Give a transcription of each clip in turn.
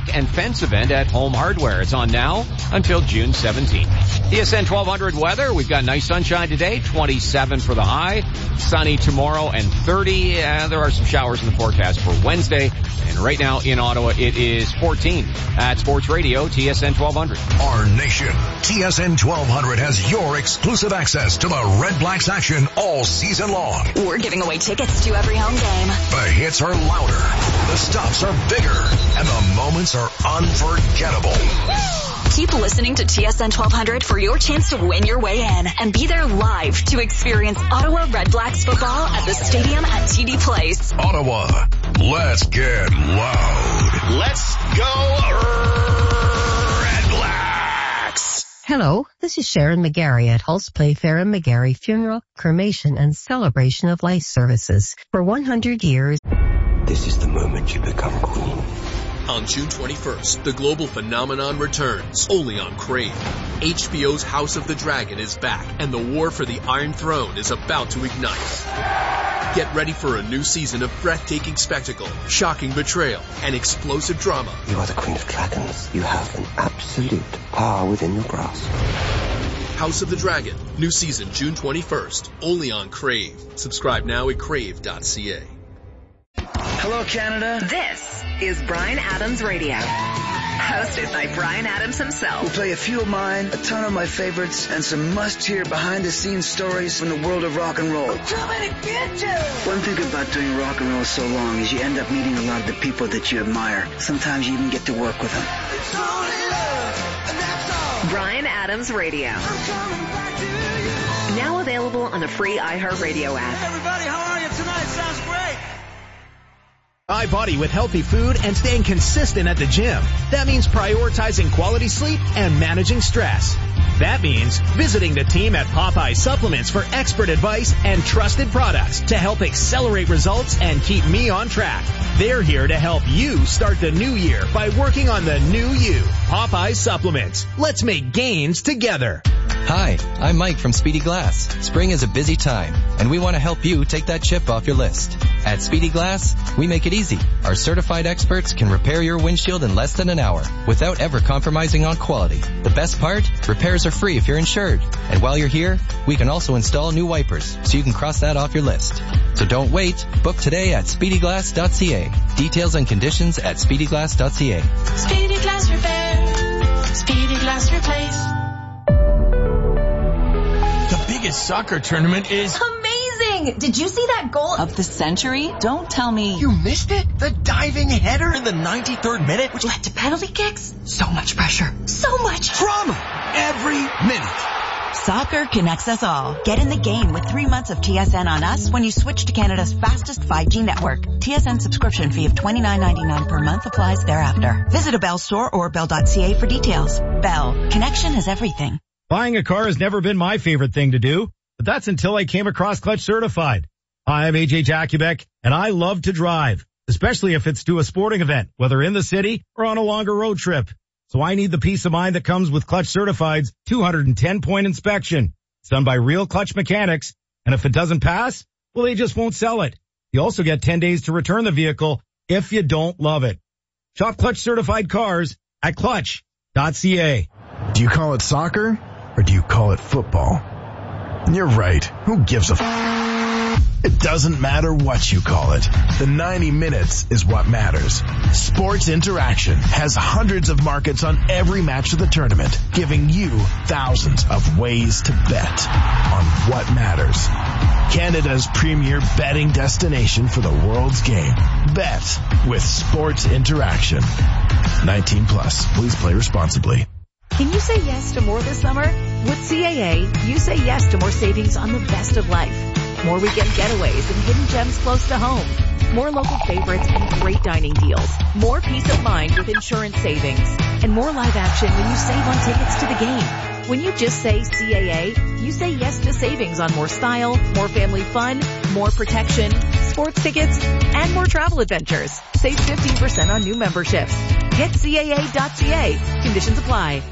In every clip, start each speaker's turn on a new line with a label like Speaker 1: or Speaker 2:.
Speaker 1: deck and fence event at Home Hardware. It's on now until June 17th. TSN 1200 weather. We've got nice sunshine today, 27 for the high, sunny tomorrow and 30. There are some showers in the forecast for Wednesday. And right now in Ottawa, it is 14 at Sports Radio, TSN 1200.
Speaker 2: Our nation, TSN 1200 has your exclusive access to the Red Blacks action all season long.
Speaker 3: We're giving away tickets to every home game.
Speaker 2: The hits are louder, the stops are bigger, and the moments are unforgettable.
Speaker 3: Keep listening to TSN 1200 for your chance to win your way in and be there live to experience Ottawa Red Blacks football at the stadium at TD Place.
Speaker 2: Ottawa, let's get loud. Let's go Red Blacks.
Speaker 4: Hello, this is Sharon McGarry at Hulse Playfair and McGarry Funeral, Cremation, and Celebration of Life Services. For 100 years,
Speaker 5: this is the moment you become queen.
Speaker 6: On June 21st, the global phenomenon returns, only on Crave. HBO's House of the Dragon is back, and the war for the Iron Throne is about to ignite. Get ready for a new season of breathtaking spectacle, shocking betrayal, and explosive drama.
Speaker 5: You are the Queen of Dragons. You have an absolute power within your grasp.
Speaker 6: House of the Dragon, new season June 21st, only on Crave. Subscribe now at crave.ca.
Speaker 7: Hello, Canada.
Speaker 8: This is Bryan Adams Radio, hosted by Bryan Adams himself.
Speaker 7: We'll play a few of mine, a ton of my favorites, and some must-hear behind-the-scenes stories from the world of rock and roll. One thing about doing rock and roll so long is you end up meeting a lot of the people that you admire. Sometimes you even get to work with them.
Speaker 8: Bryan Adams Radio. Now available on the free iHeartRadio app.
Speaker 9: Everybody, how are you tonight? Sounds great.
Speaker 10: iBody with healthy food and staying consistent at the gym. That means prioritizing quality sleep and managing stress. That means visiting the team at Popeye Supplements for expert advice and trusted products to help accelerate results and keep me on track. They're here to help you start the new year by working on the new you. Popeye Supplements. Let's make gains together.
Speaker 11: Hi, I'm Mike from Speedy Glass. Spring is a busy time, and we want to help you take that chip off your list. At Speedy Glass, we make it easy. Our certified experts can repair your windshield in less than an hour without ever compromising on quality. The best part? Repairs are free if you're insured. And while you're here, we can also install new wipers, so you can cross that off your list. So don't wait. Book today at speedyglass.ca. Details and conditions at speedyglass.ca.
Speaker 12: Speedy Glass Repair. Speedy Glass Replace.
Speaker 13: The biggest soccer tournament is
Speaker 14: amazing! Did you see that goal
Speaker 15: of the century? Don't tell me
Speaker 13: you missed it. The diving header in the 93rd minute,
Speaker 14: which led to penalty kicks. So much pressure. So much
Speaker 13: drama every minute.
Speaker 15: Soccer connects us all. Get in the game with 3 months of TSN on us when you switch to Canada's fastest 5G network. TSN subscription fee of $29.99 per month applies thereafter. Visit a Bell store or bell.ca for details. Bell. Connection is everything.
Speaker 16: Buying a car has never been my favorite thing to do, but that's until I came across Clutch Certified. Hi, I'm AJ Jakubek, and I love to drive, especially if it's to a sporting event, whether in the city or on a longer road trip. So I need the peace of mind that comes with Clutch Certified's 210-point inspection. It's done by real Clutch mechanics, and if it doesn't pass, well, they just won't sell it. You also get 10 days to return the vehicle if you don't love it. Shop Clutch Certified cars at clutch.ca.
Speaker 17: Do you call it soccer? Or do you call it football? You're right. Who gives a It doesn't matter what you call it. The 90 minutes is what matters. Sports Interaction has hundreds of markets on every match of the tournament, giving you thousands of ways to bet on what matters. Canada's premier betting destination for the world's game. Bet with Sports Interaction. 18 plus. Please play responsibly.
Speaker 18: Can you say yes to more this summer? With CAA, you say yes to more savings on the best of life. More weekend getaways and hidden gems close to home. More local favorites and great dining deals. More peace of mind with insurance savings. And more live action when you save on tickets to the game. When you just say CAA, you say yes to savings on more style, more family fun, more protection, sports tickets, and more travel adventures. Save 15% on new memberships. Get CAA.ca. Conditions apply.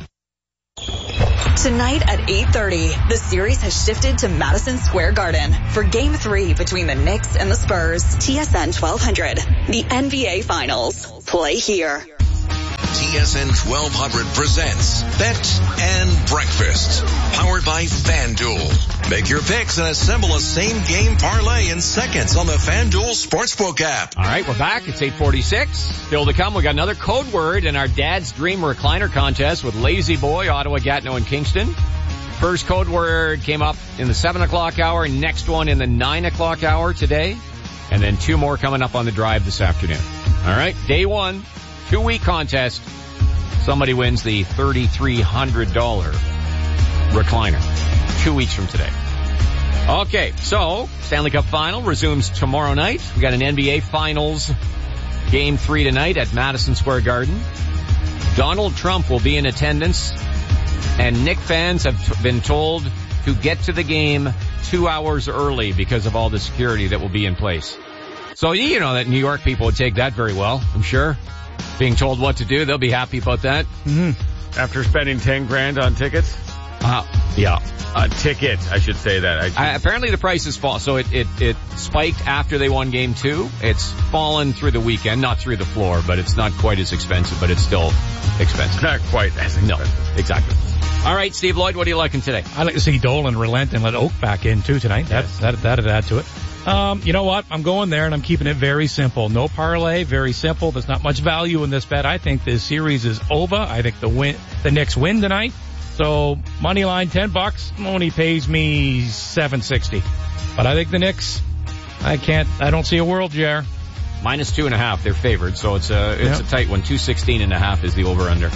Speaker 3: Tonight at 8:30, the series has shifted to Madison Square Garden for Game 3 between the Knicks and the Spurs. TSN 1200, the NBA Finals. Play here.
Speaker 2: TSN 1200 presents Bet and Breakfast, powered by FanDuel. Make your picks and assemble a same-game parlay in seconds on the FanDuel Sportsbook app.
Speaker 1: All right, we're back. It's 8:46. Still to come, we got another code word in our Dad's Dream Recliner contest with Lazy Boy, Ottawa, Gatineau, and Kingston. First code word came up in the 7 o'clock hour, next one in the 9 o'clock hour today, and then two more coming up on the drive this afternoon. All right, day one, 2-week contest. Somebody wins the $3,300 recliner 2 weeks from today. Okay, so Stanley Cup Final resumes tomorrow night. We got an NBA Finals Game 3 tonight at Madison Square Garden. Donald Trump will be in attendance, and Knick fans have been told to get to the game 2 hours early because of all the security that will be in place. So you know that New York people would take that very well, I'm sure. Being told what to do, they'll be happy about that.
Speaker 19: Mm-hmm. After spending $10,000 on tickets?
Speaker 1: Yeah.
Speaker 19: Tickets, I should say that.
Speaker 1: Apparently the prices fall. So it spiked after they won Game 2. It's fallen through the weekend, not through the floor, but it's not quite as expensive, but it's still expensive.
Speaker 19: Not quite as expensive.
Speaker 1: No, exactly. All right, Steve Lloyd, what are you liking today?
Speaker 20: I'd like to see Dolan relent and let Oak back in too tonight.
Speaker 1: Yes.
Speaker 20: That'd add to it. You know what? I'm going there and I'm keeping it very simple. No parlay, very simple. There's not much value in this bet. I think this series is over. I think the Knicks win tonight. So money line $10 only pays me $7.60. But I think the Knicks, I don't see a world, Jer.
Speaker 1: -2.5, they're favored, so it's a tight one. 216.5 is the over-under.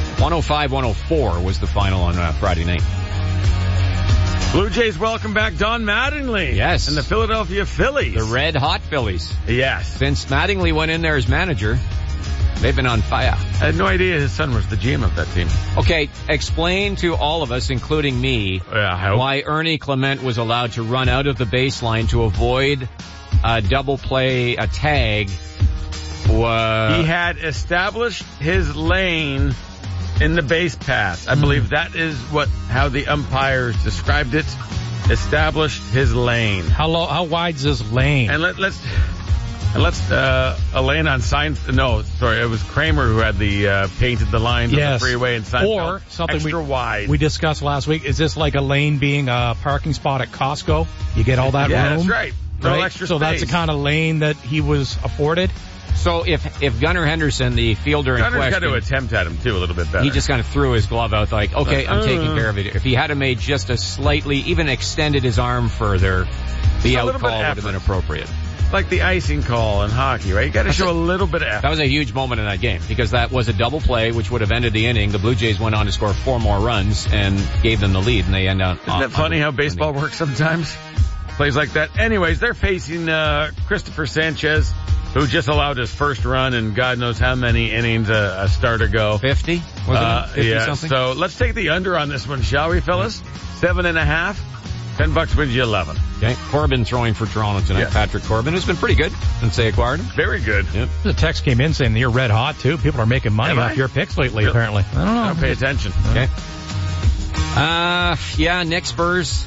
Speaker 1: 105-104 was the final on Friday night.
Speaker 19: Blue Jays welcome back Don Mattingly.
Speaker 1: Yes.
Speaker 19: And the Philadelphia Phillies.
Speaker 1: The red hot Phillies.
Speaker 19: Yes.
Speaker 1: Since Mattingly went in there as manager, they've been on fire.
Speaker 19: I had no idea his son was the GM of that team.
Speaker 1: Okay, explain to all of us, including me, why Ernie Clement was allowed to run out of the baseline to avoid a double play, a tag.
Speaker 19: He had established his lane in the base path. I believe that is how the umpires described it. Established his lane.
Speaker 20: How wide's his lane?
Speaker 19: And let's a lane on Seinfeld. No, sorry, it was Kramer who had the painted the line on the freeway in Seinfeld.
Speaker 20: Or something
Speaker 19: extra wide.
Speaker 20: We discussed last week. Is this like a lane being a parking spot at Costco? You get all that room?
Speaker 19: Yeah, that's right. No extra space.
Speaker 20: So that's the kind of lane that he was afforded?
Speaker 1: So if Gunnar Henderson, the fielder in question...
Speaker 19: Gunner's got to attempt at him, too, a little bit better.
Speaker 1: He just kind of threw his glove out like, okay, I'm taking care of it. If he had made just a slightly, even extended his arm further, the out call would have been appropriate.
Speaker 19: Like the icing call in hockey, right? You got to show a little bit of effort.
Speaker 1: That was a huge moment in that game because that was a double play which would have ended the inning. The Blue Jays went on to score 4 more runs and gave them the lead, and they end up...
Speaker 19: Isn't that funny how baseball works sometimes? Plays like that. Anyways, they're facing Christopher Sanchez, who just allowed his first run in God knows how many innings a start ago.
Speaker 1: 50? Wasn't it 50 something?
Speaker 19: So let's take the under on this one, shall we, fellas? 7.5. $10 wins you 11.
Speaker 1: Okay. Corbin throwing for Toronto tonight. Yes. Patrick Corbin has been pretty good since they acquired him.
Speaker 19: Very good.
Speaker 1: Yep.
Speaker 20: The text came in saying that you're red hot too. People are making money off your picks lately, apparently. I don't know.
Speaker 19: I don't pay attention.
Speaker 1: Okay. Knicks Spurs.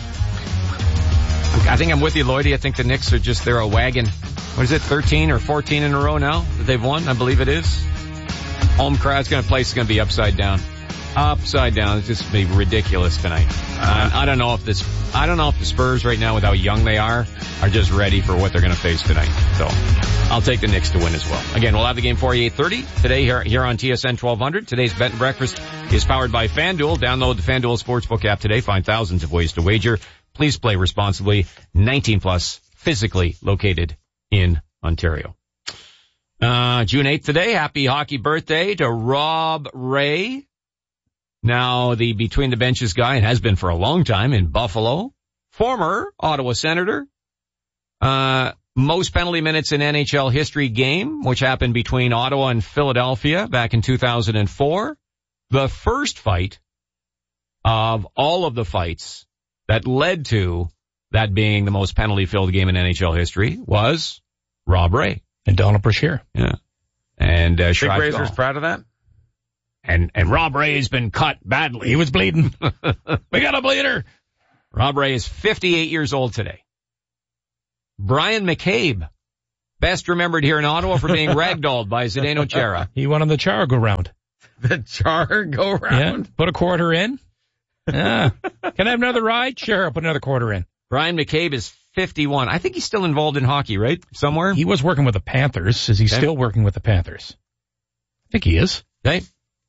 Speaker 1: I think I'm with you, Lloydie. I think the Knicks are they're a wagon. What is it, 13 or 14 in a row now that they've won? I believe it is. Home crowd's place is going to be upside down. Upside down. It's just going to be ridiculous tonight. I don't know if the Spurs right now, with how young they are just ready for what they're going to face tonight. So I'll take the Knicks to win as well. Again, we'll have the game for you 8:30 today here on TSN 1200. Today's Bet and Breakfast is powered by FanDuel. Download the FanDuel Sportsbook app today. Find thousands of ways to wager. Please play responsibly. 19 plus, physically located in Ontario. June 8th today. Happy hockey birthday to Rob Ray. Now the between the benches guy, and has been for a long time in Buffalo. Former Ottawa Senator. Most penalty minutes in NHL history game, which happened between Ottawa and Philadelphia back in 2004. The first fight of all of the fights that led to that being the most penalty-filled game in NHL history was Rob Ray.
Speaker 20: And Donald Brashear.
Speaker 1: Yeah. And
Speaker 19: Big Razor's proud of that?
Speaker 1: And Rob Ray's been cut badly.
Speaker 20: He was bleeding. We got a bleeder.
Speaker 1: Rob Ray is 58 years old today. Brian McCabe, best remembered here in Ottawa for being ragdolled by Zdeno Chara.
Speaker 20: He won on the Chara go round.
Speaker 19: the jar go round.
Speaker 20: Yeah, put a quarter in. Yeah. Can I have another ride? Sure, I'll put another quarter in.
Speaker 1: Brian McCabe is 51. I think he's still involved in hockey, right? Somewhere?
Speaker 20: He was working with the Panthers. Is he still working with the Panthers? I think he is.
Speaker 1: Okay.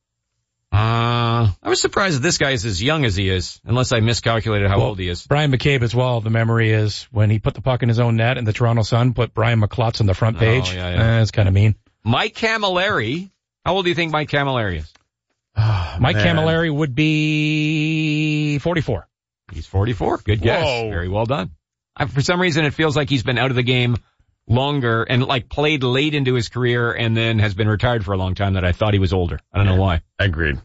Speaker 1: I was surprised that this guy is as young as he is, unless I miscalculated how old he is.
Speaker 20: Brian McCabe as well. The memory is when he put the puck in his own net and the Toronto Sun put Brian McClutz on the front page.
Speaker 1: Oh, yeah.
Speaker 20: That's kind of mean.
Speaker 1: Mike Camilleri. How old do you think Mike Camilleri is?
Speaker 20: Mike Camilleri would be 44.
Speaker 1: He's 44. Good guess.
Speaker 19: Whoa.
Speaker 1: Very well done. For some reason, it feels like he's been out of the game longer and like played late into his career and then has been retired for a long time that I thought he was older. I don't know why.
Speaker 19: Agreed.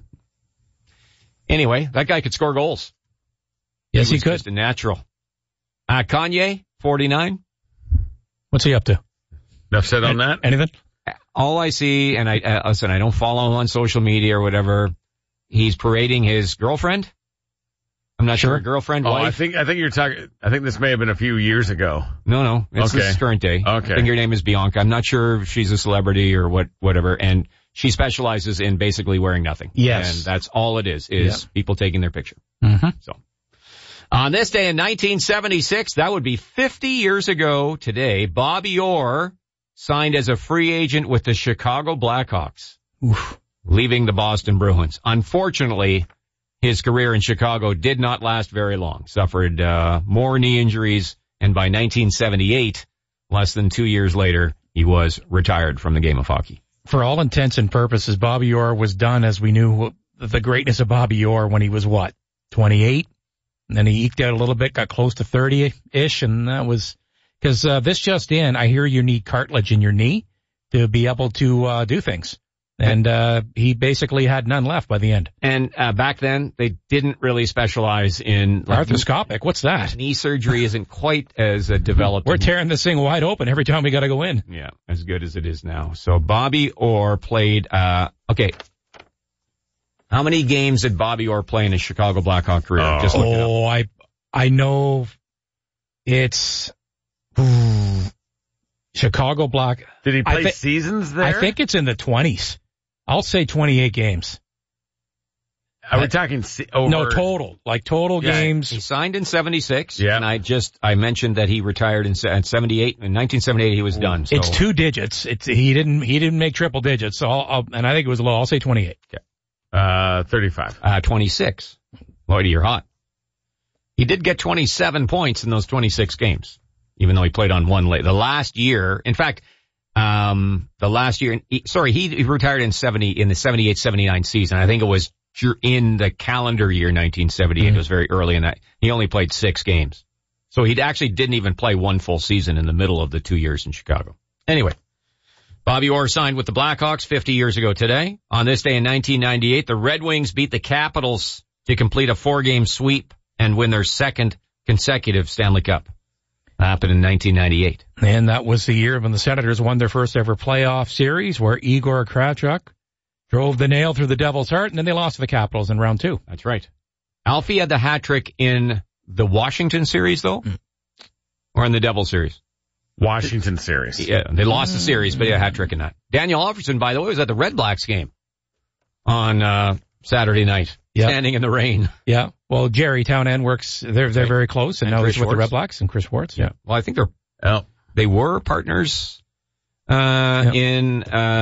Speaker 1: Anyway, that guy could score goals.
Speaker 20: Yes, he could.
Speaker 1: Just a natural. Kanye, 49.
Speaker 20: What's he up to?
Speaker 19: Enough said on that?
Speaker 20: Anything?
Speaker 1: All I see, and I don't follow him on social media or whatever. He's parading his girlfriend. I'm not sure. Girlfriend, wife.
Speaker 19: I think you're talking. I think this may have been a few years ago.
Speaker 1: No. This is current day.
Speaker 19: Okay.
Speaker 1: I think her name is Bianca. I'm not sure if she's a celebrity or whatever. And she specializes in basically wearing nothing.
Speaker 20: Yes.
Speaker 1: And that's all it is people taking their picture.
Speaker 20: Mm-hmm.
Speaker 1: So on this day in 1976, that would be 50 years ago today, Bobby Orr signed as a free agent with the Chicago Blackhawks, leaving the Boston Bruins. Unfortunately, his career in Chicago did not last very long. Suffered more knee injuries, and by 1978, less than 2 years later, he was retired from the game of hockey.
Speaker 20: For all intents and purposes, Bobby Orr was done as we knew the greatness of Bobby Orr when he was, 28? And then he eked out a little bit, got close to 30-ish, and that was... Because this just in, I hear you need cartilage in your knee to be able to do things. And he basically had none left by the end.
Speaker 1: And back then, they didn't really specialize in...
Speaker 20: arthroscopic, what's that?
Speaker 1: Knee surgery isn't quite as developed.
Speaker 20: We're tearing this thing wide open every time we got to go in.
Speaker 1: Yeah, as good as it is now. So Bobby Orr played... okay. How many games did Bobby Orr play in his Chicago Blackhawk career? Just look it up.
Speaker 20: I know it's... Chicago Black.
Speaker 19: Did he play seasons there?
Speaker 20: I think it's in the 20s. I'll say 28 games.
Speaker 19: Are we talking over?
Speaker 20: No, total. Like total games.
Speaker 1: He signed in 76. Yeah. And I mentioned that he retired in 78. In 1978, he was done. So.
Speaker 20: It's 2 digits. He didn't make triple digits. So and I think it was low. I'll say 28.
Speaker 19: Okay. 35.
Speaker 1: 26. Lloydie, you're hot. He did get 27 points in those 26 games. Even though he played on one late. The last year, in fact, he retired in the 78-79 season. I think it was in the calendar year 1978. It was very early in that. He only played 6 games. So he actually didn't even play one full season in the middle of the 2 years in Chicago. Anyway, Bobby Orr signed with the Blackhawks 50 years ago today. On this day in 1998, the Red Wings beat the Capitals to complete a 4-game sweep and win their second consecutive Stanley Cup. Happened in 1998.
Speaker 20: And that was the year when the Senators won their first ever playoff series where Igor Kravchuk drove the nail through the Devil's heart, and then they lost to the Capitals in round 2.
Speaker 1: That's right. Alfie had the hat trick in the Washington series, though? Or in the Devil series?
Speaker 19: Washington series.
Speaker 1: Yeah, they lost the series, but he had a hat trick in that. Daniel Alfredson, by the way, was at the Red Blacks game on Saturday night, standing in the rain.
Speaker 20: Yeah. Well, Jerry Townend works, they're very close, and now he's with the Red Blacks, and Chris Schwartz.
Speaker 1: Yeah. Well, I think they were partners, in,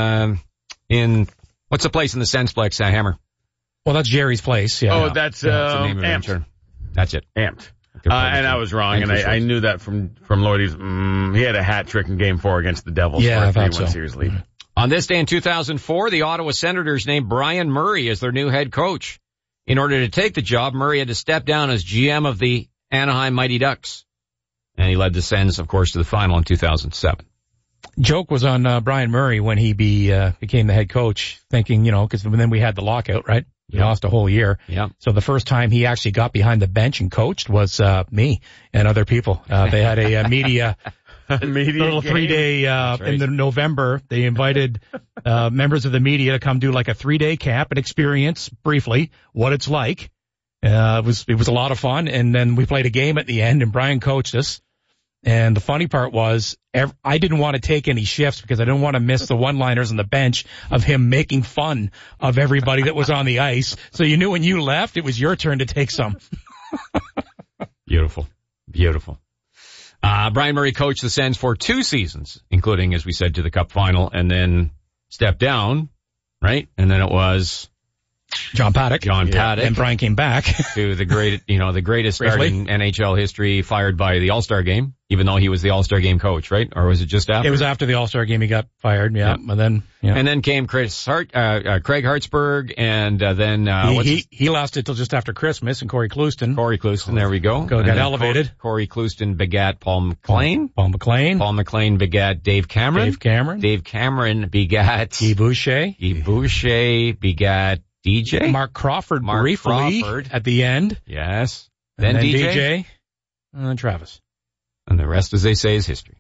Speaker 1: what's the place in the Sensplex, Hammer?
Speaker 20: Well, that's Jerry's place, yeah.
Speaker 19: Oh, that's,
Speaker 1: Amped. That's it.
Speaker 19: Amped. And I was wrong, and I knew that from Lloydie's, he had a hat trick in Game 4 against the Devils for a 3-1 series lead.
Speaker 1: On this day in 2004, the Ottawa Senators named Brian Murray as their new head coach. In order to take the job, Murray had to step down as GM of the Anaheim Mighty Ducks. And he led the Sens, of course, to the final in 2007.
Speaker 20: Joke was on Brian Murray when he became the head coach, thinking, because then we had the lockout, right? He lost a whole year.
Speaker 1: Yeah.
Speaker 20: So the first time he actually got behind the bench and coached was me and other people. They had a media... little 3-day in the November. They invited members of the media to come do like a 3-day camp and experience briefly what it's like. It was a lot of fun, and then we played a game at the end, and Brian coached us. And the funny part was, I didn't want to take any shifts because I didn't want to miss the one-liners on the bench of him making fun of everybody that was on the ice. So you knew when you left, it was your turn to take some.
Speaker 1: Beautiful. Brian Murray coached the Sens for 2 seasons, including, as we said, to the Cup final, and then stepped down, right? And then it was
Speaker 20: John Paddock. And Brian came back
Speaker 1: to the greatest start in NHL history, fired by the All-Star game, even though he was the All-Star game coach, right? Or was it just after?
Speaker 20: It was after the All-Star game he got fired, yeah. And
Speaker 1: then came Craig Hartsburg, and then
Speaker 20: he lasted till just after Christmas, and Corey Clouston.
Speaker 1: There we go.
Speaker 20: Got elevated.
Speaker 1: Corey Clouston begat Paul McLean.
Speaker 20: Paul McLean
Speaker 1: begat Dave Cameron. Dave Cameron begat
Speaker 20: Guy Boucher.
Speaker 1: Guy Boucher begat DJ?
Speaker 20: Mark Crawford briefly at the end.
Speaker 1: Yes.
Speaker 20: Then DJ. And then Travis.
Speaker 1: And the rest, as they say, is history.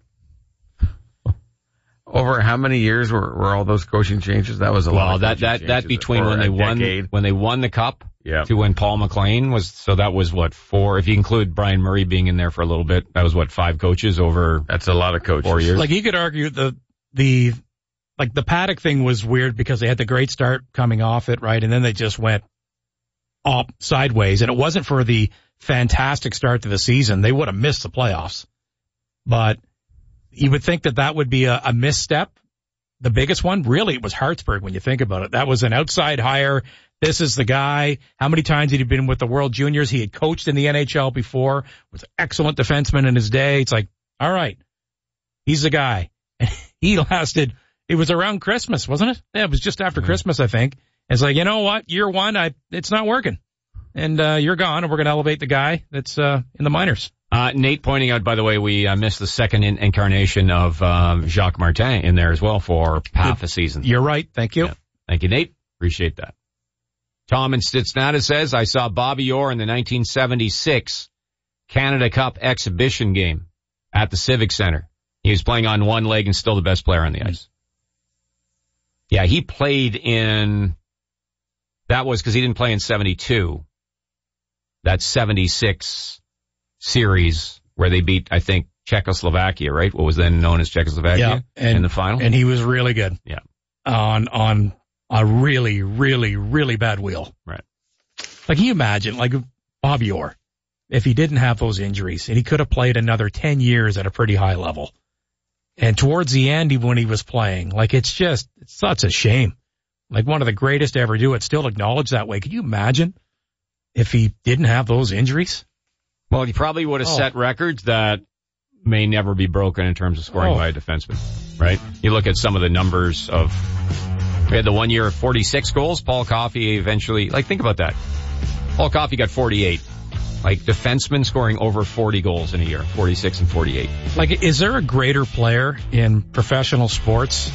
Speaker 19: Over how many years were all those coaching changes? That was a lot.
Speaker 1: Well, that between when they won the Cup to when Paul McLean was, so that was 4, if you include Brian Murray being in there for a little bit, that was 5 coaches over.
Speaker 19: That's a lot of coaches.
Speaker 1: 4 years.
Speaker 20: Like you could argue the Paddock thing was weird because they had the great start coming off it, right? And then they just went up sideways. And it wasn't for the fantastic start to the season. They would have missed the playoffs. But you would think that would be a misstep. The biggest one, really, it was Hartsburg when you think about it. That was an outside hire. This is the guy. How many times had he been with the World Juniors? He had coached in the NHL before, was an excellent defenseman in his day. It's like, all right, he's the guy. And he lasted. It was around Christmas, wasn't it? Yeah, it was just after Christmas, I think. It's like, you know what? Year one, it's not working. And you're gone, and we're going to elevate the guy that's in the minors.
Speaker 1: Nate pointing out, by the way, we missed the second incarnation of Jacques Martin in there as well for half a season.
Speaker 20: You're right. Thank you.
Speaker 1: Yeah. Thank you, Nate. Appreciate that. Tom in Stitznata says, I saw Bobby Orr in the 1976 Canada Cup exhibition game at the Civic Center. He was playing on one leg and still the best player on the ice. Yeah, he played in, that was because he didn't play in 72. That 76 series where they beat, I think, Czechoslovakia, right? What was then known as Czechoslovakia in the final.
Speaker 20: And he was really good.
Speaker 1: Yeah.
Speaker 20: On a really, really, really bad wheel.
Speaker 1: Right.
Speaker 20: Like, can you imagine, like, Bobby Orr, if he didn't have those injuries, and he could have played another 10 years at a pretty high level. And towards the end, even when he was playing, like, it's such a shame. Like, one of the greatest to ever do it, still acknowledged that way. Could you imagine if he didn't have those injuries?
Speaker 1: Well, he probably would have set records that may never be broken in terms of scoring by a defenseman, right? You look at some of the numbers of, we had the 1 year of 46 goals. Paul Coffey eventually, like, think about that. Paul Coffey got 48. Like, defensemen scoring over 40 goals in a year, 46 and 48.
Speaker 20: Like, is there a greater player in professional sports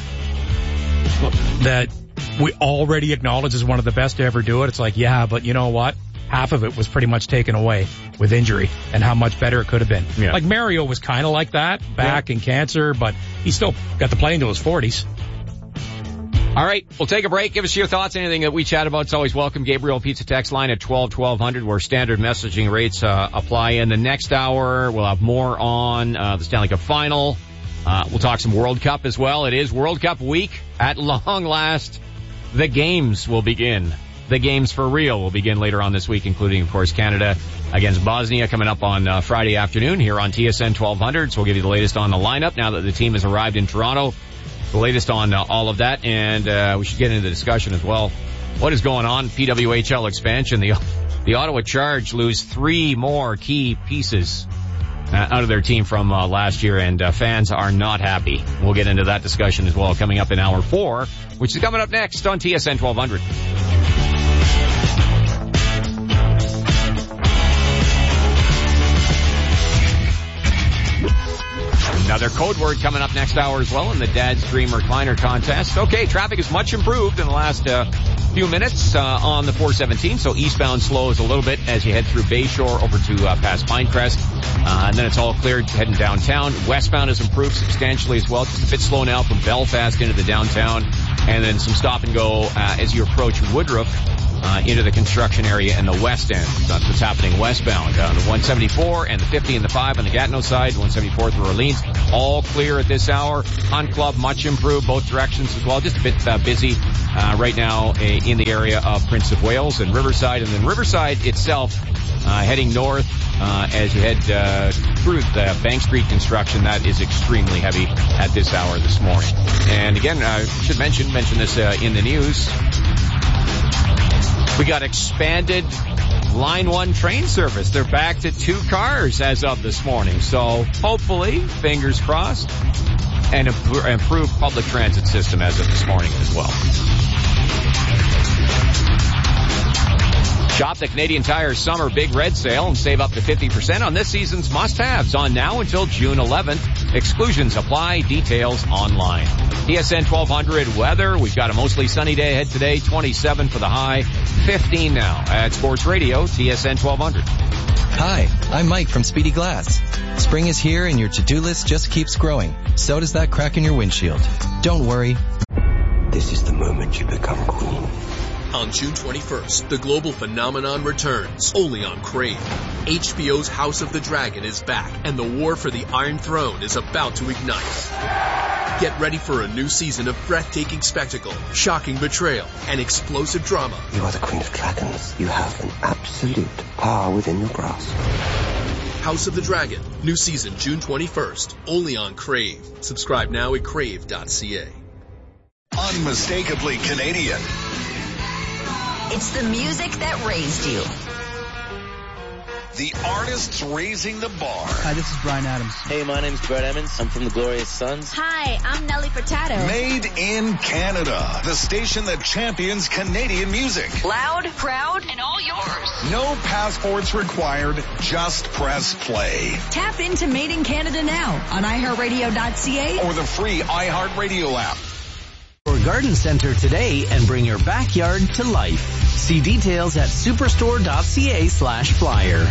Speaker 20: that we already acknowledge as one of the best to ever do it? It's like, yeah, but you know what? Half of it was pretty much taken away with injury and how much better it could have been. Yeah. Like, Mario was kind of like that, back and cancer, but he still got to play into his 40s.
Speaker 1: All right, we'll take a break. Give us your thoughts. Anything that we chat about is always welcome. Gabriel Pizza text line at 1200 where standard messaging rates apply. In the next hour, we'll have more on the Stanley Cup Final. We'll talk some World Cup as well. It is World Cup week. At long last, the games will begin. The games for real will begin later on this week, including, of course, Canada against Bosnia coming up on Friday afternoon here on TSN 1200. So we'll give you the latest on the lineup now that the team has arrived in Toronto. The latest on all of that, and we should get into the discussion as well. What is going on? PWHL expansion. The Ottawa Charge lose 3 more key pieces out of their team from last year, and fans are not happy. We'll get into that discussion as well coming up in hour 4, which is coming up next on TSN 1200. Another code word coming up next hour as well in the Dad's Dream Recliner contest. Okay, traffic is much improved in the last few minutes on the 417, so eastbound slows a little bit as you head through Bayshore over to past Pinecrest, and then it's all cleared heading downtown. Westbound has improved substantially as well, just a bit slow now from Belfast into the downtown, and then some stop and go as you approach Woodruff into the construction area in the west end. That's what's happening westbound on the 174 and the 50 and the 5 on the Gatineau side, 174 through Orleans. All clear at this hour. Hunt Club, much improved, both directions as well. Just a bit busy right now in the area of Prince of Wales and Riverside. And then Riverside itself heading north as you head through the Bank Street construction. That is extremely heavy at this hour this morning. And again, I should mention this in the news. We got expanded Line 1 train service. They're back to 2 cars as of this morning. So hopefully, fingers crossed, an improved public transit system as of this morning as well. Shop the Canadian Tire Summer Big Red Sale and save up to 50% on this season's must-haves on now until June 11th. Exclusions apply. Details online. TSN 1200 weather. We've got a mostly sunny day ahead today. 27 for the high. 15 now at Sports Radio TSN 1200.
Speaker 11: Hi, I'm Mike from Speedy Glass. Spring is here and your to-do list just keeps growing. So does that crack in your windshield. Don't worry.
Speaker 5: This is the moment you become queen.
Speaker 6: On June 21st, the global phenomenon returns, only on Crave. HBO's House of the Dragon is back, and the war for the Iron Throne is about to ignite. Get ready for a new season of breathtaking spectacle, shocking betrayal, and explosive drama.
Speaker 5: You are the Queen of Dragons. You have an absolute power within your grasp.
Speaker 6: House of the Dragon, new season June 21st, only on Crave. Subscribe now at crave.ca.
Speaker 2: Unmistakably Canadian.
Speaker 3: It's the music that raised you.
Speaker 2: The artists raising the bar.
Speaker 21: Hi, this is Bryan Adams.
Speaker 22: Hey, my name's Brett Emmons. I'm from the Glorious Sons.
Speaker 23: Hi, I'm Nelly Furtado.
Speaker 2: Made in Canada. The station that champions Canadian music.
Speaker 3: Loud, proud, and all yours.
Speaker 2: No passports required. Just press play.
Speaker 23: Tap into Made in Canada now on iHeartRadio.ca
Speaker 2: or the free iHeartRadio app.
Speaker 24: Or garden center today and bring your backyard to life. See details at superstore.ca/flyer.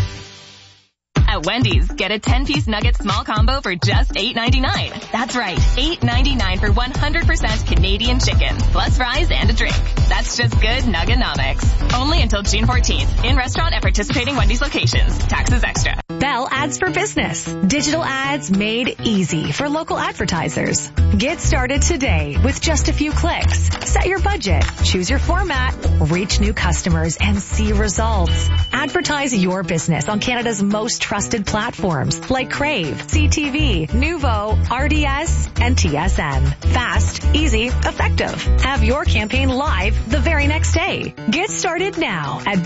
Speaker 25: At Wendy's, get a 10-piece nugget small combo for just $8.99. That's right, $8.99 for 100% Canadian chicken, plus fries and a drink. That's just good Nuggenomics. Only until June 14th. In restaurant at participating Wendy's locations. Taxes extra.
Speaker 18: Bell Ads for Business. Digital ads made easy for local advertisers. Get started today with just a few clicks. Set your budget, choose your format, reach new customers, and see results. Advertise your business on Canada's most trusted platforms like Crave, CTV, Nuvo, RDS, and TSN. Fast, easy, effective. Have your campaign live the very next day. Get started now at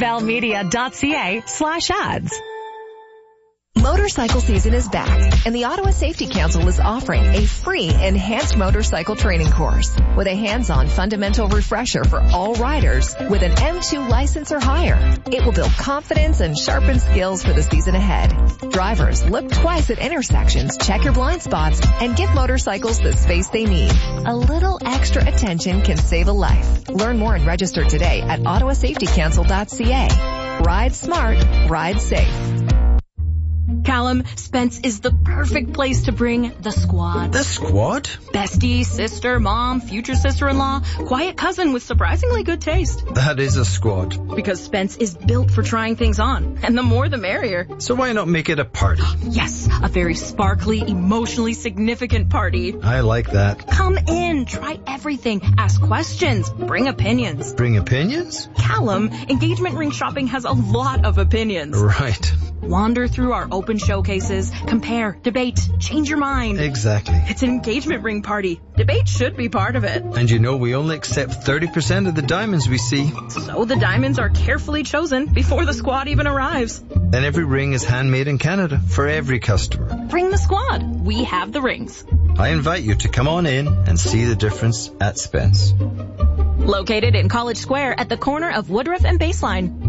Speaker 18: bellmedia.ca/ads.
Speaker 26: Motorcycle season is back, and the Ottawa Safety Council is offering a free enhanced motorcycle training course with a hands-on fundamental refresher for all riders with an M2 license or higher. It will build confidence and sharpen skills for the season ahead. Drivers, look twice at intersections, check your blind spots, and give motorcycles the space they need. A little extra attention can save a life. Learn more and register today at ottawasafetycouncil.ca. Ride smart, ride safe.
Speaker 18: Callum, Spence is the perfect place to bring the squad.
Speaker 21: The squad?
Speaker 18: Bestie, sister, mom, future sister-in-law, quiet cousin with surprisingly good taste.
Speaker 21: That is a squad.
Speaker 18: Because Spence is built for trying things on, and the more the merrier.
Speaker 21: So why not make it a party?
Speaker 18: Yes, a very sparkly, emotionally significant party.
Speaker 21: I like that.
Speaker 18: Come in, try everything, ask questions, bring opinions.
Speaker 21: Bring opinions?
Speaker 18: Callum, engagement ring shopping has a lot of opinions.
Speaker 21: Right.
Speaker 18: Wander through our open showcases, compare, debate, change your mind.
Speaker 21: Exactly.
Speaker 18: It's an engagement ring party. Debate should be part of it.
Speaker 21: And you know we only accept 30% of the diamonds we see.
Speaker 18: So the diamonds are carefully chosen before the squad even arrives.
Speaker 21: And every ring is handmade in Canada for every customer.
Speaker 18: Bring the squad. We have the rings.
Speaker 21: I invite you to come on in and see the difference at Spence.
Speaker 18: Located in College Square at the corner of Woodruff and Baseline.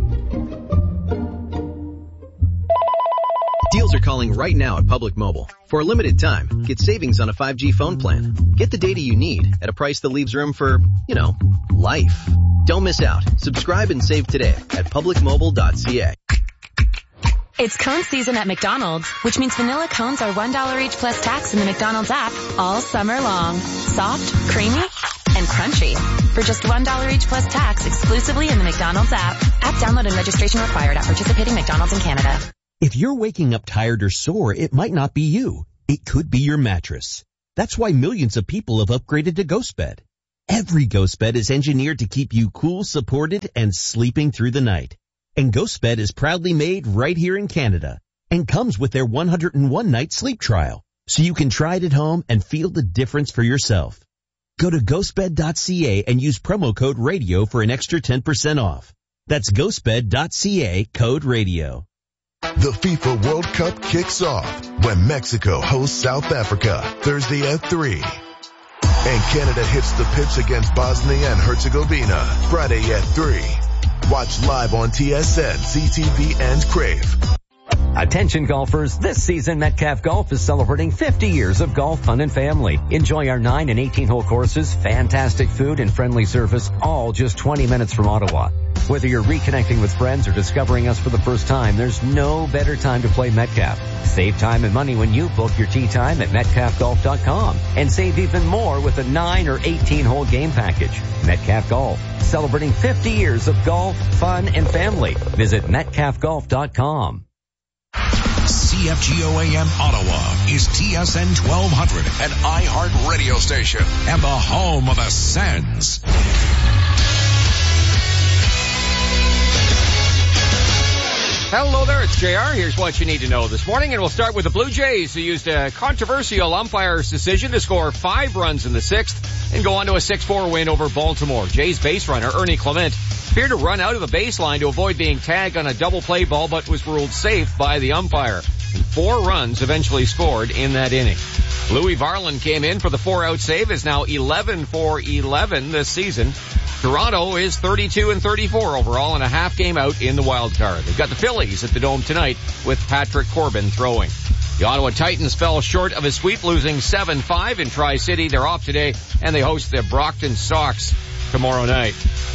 Speaker 27: Deals are calling right now at Public Mobile. For a limited time, get savings on a 5G phone plan. Get the data you need at a price that leaves room for, life. Don't miss out. Subscribe and save today at publicmobile.ca.
Speaker 25: It's cone season at McDonald's, which means vanilla cones are $1 each plus tax in the McDonald's app all summer long. Soft, creamy, and crunchy. For just $1 each plus tax exclusively in the McDonald's app. App download and registration required at participating McDonald's in Canada.
Speaker 4: If you're waking up tired or sore, it might not be you. It could be your mattress. That's why millions of people have upgraded to GhostBed. Every GhostBed is engineered to keep you cool, supported, and sleeping through the night. And GhostBed is proudly made right here in Canada and comes with their 101-night sleep trial, so you can try it at home and feel the difference for yourself. Go to ghostbed.ca and use promo code RADIO for an extra 10% off. That's ghostbed.ca, code RADIO.
Speaker 17: The FIFA World Cup kicks off when Mexico hosts South Africa Thursday at 3. And Canada hits the pitch against Bosnia and Herzegovina Friday at 3. Watch live on TSN, CTV, and Crave.
Speaker 7: Attention golfers, this season Metcalf Golf is celebrating 50 years of golf fun and family. Enjoy our 9 and 18-hole courses, fantastic food, and friendly service, all just 20 minutes from Ottawa. Whether you're reconnecting with friends or discovering us for the first time, there's no better time to play Metcalf. Save time and money when you book your tee time at metcalfgolf.com and save even more with a 9 or 18-hole game package. Metcalf Golf, celebrating 50 years of golf, fun, and family. Visit metcalfgolf.com.
Speaker 2: CFGO AM Ottawa is TSN 1200, an iHeart radio station and the home of the Sens.
Speaker 1: Hello there, it's JR. Here's what you need to know this morning, and we'll start with the Blue Jays, who used a controversial umpire's decision to score 5 runs in the 6th and go on to a 6-4 win over Baltimore. Jays base runner Ernie Clement appeared to run out of the baseline to avoid being tagged on a double play ball, but was ruled safe by the umpire. And 4 runs eventually scored in that inning. Louis Varland came in for the 4-out save, is now 11 for 11 this season. Toronto is 32-34 overall and a half game out in the wild card. They've got the Phillies at the Dome tonight with Patrick Corbin throwing. The Ottawa Titans fell short of a sweep, losing 7-5 in Tri-City. They're off today, and they host the Brockton Sox tomorrow night.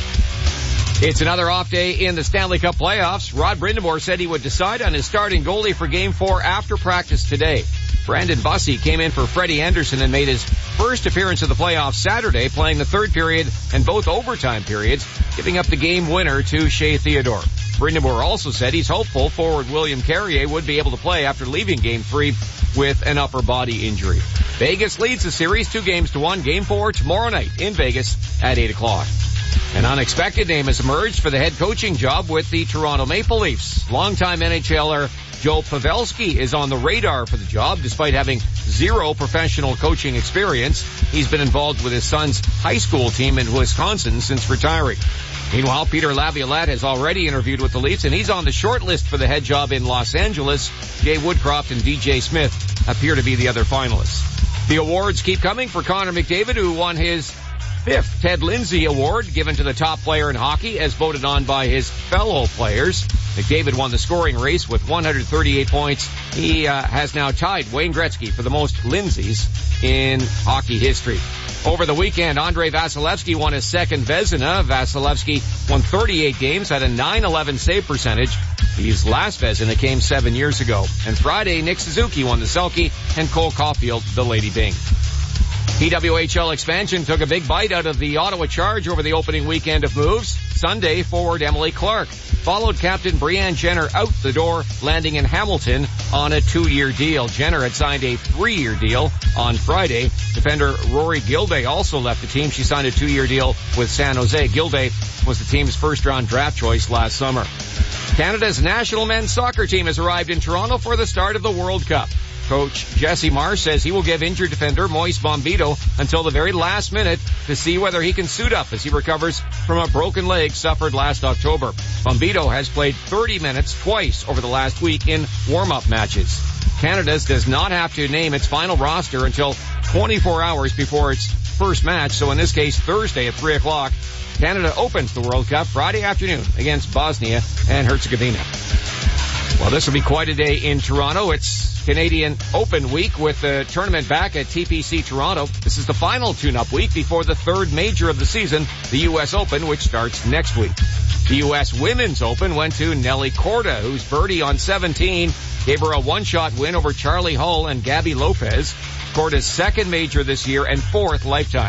Speaker 1: It's another off day in the Stanley Cup playoffs. Rod Brind'Amour said he would decide on his starting goalie for Game 4 after practice today. Brandon Bussey came in for Freddie Anderson and made his first appearance of the playoffs Saturday, playing the third period and both overtime periods, giving up the game winner to Shea Theodore. Brind'Amour also said he's hopeful forward William Carrier would be able to play after leaving Game 3 with an upper body injury. Vegas leads the series 2-1. Game 4 tomorrow night in Vegas at 8 o'clock. An unexpected name has emerged for the head coaching job with the Toronto Maple Leafs. Longtime NHLer Joe Pavelski is on the radar for the job despite having 0 professional coaching experience. He's been involved with his son's high school team in Wisconsin since retiring. Meanwhile, Peter Laviolette has already interviewed with the Leafs, and he's on the short list for the head job in Los Angeles. Jay Woodcroft and DJ Smith appear to be the other finalists. The awards keep coming for Connor McDavid, who won his 5th Ted Lindsay Award, given to the top player in hockey as voted on by his fellow players. McDavid won the scoring race with 138 points. He has now tied Wayne Gretzky for the most Lindsays in hockey history. Over the weekend, Andrei Vasilevsky won his 2nd Vezina. Vasilevsky won 38 games, had a .911 save percentage. His last Vezina came 7 years ago. And Friday, Nick Suzuki won the Selke and Cole Caulfield the Lady Byng. PWHL expansion took a big bite out of the Ottawa Charge over the opening weekend of moves. Sunday, forward Emily Clark followed captain Brianne Jenner out the door, landing in Hamilton on a 2-year deal. Jenner had signed a 3-year deal on Friday. Defender Rory Gilday also left the team. She signed a 2-year deal with San Jose. Gilday was the team's first-round draft choice last summer. Canada's national men's soccer team has arrived in Toronto for the start of the World Cup. Coach Jesse Marsh says he will give injured defender Moise Bombito until the very last minute to see whether he can suit up as he recovers from a broken leg suffered last October. Bombito has played 30 minutes twice over the last week in warm-up matches. Canada does not have to name its final roster until 24 hours before its first match, so in this case Thursday at 3 o'clock. Canada opens the World Cup Friday afternoon against Bosnia and Herzegovina. Well, this will be quite a day in Toronto. It's Canadian Open week with the tournament back at TPC Toronto. This is the final tune-up week before the 3rd major of the season, the U.S. Open, which starts next week. The U.S. Women's Open went to Nelly Korda, whose birdie on 17 gave her a one-shot win over Charlie Hull and Gabby Lopez. Korda's 2nd major this year and 4th lifetime.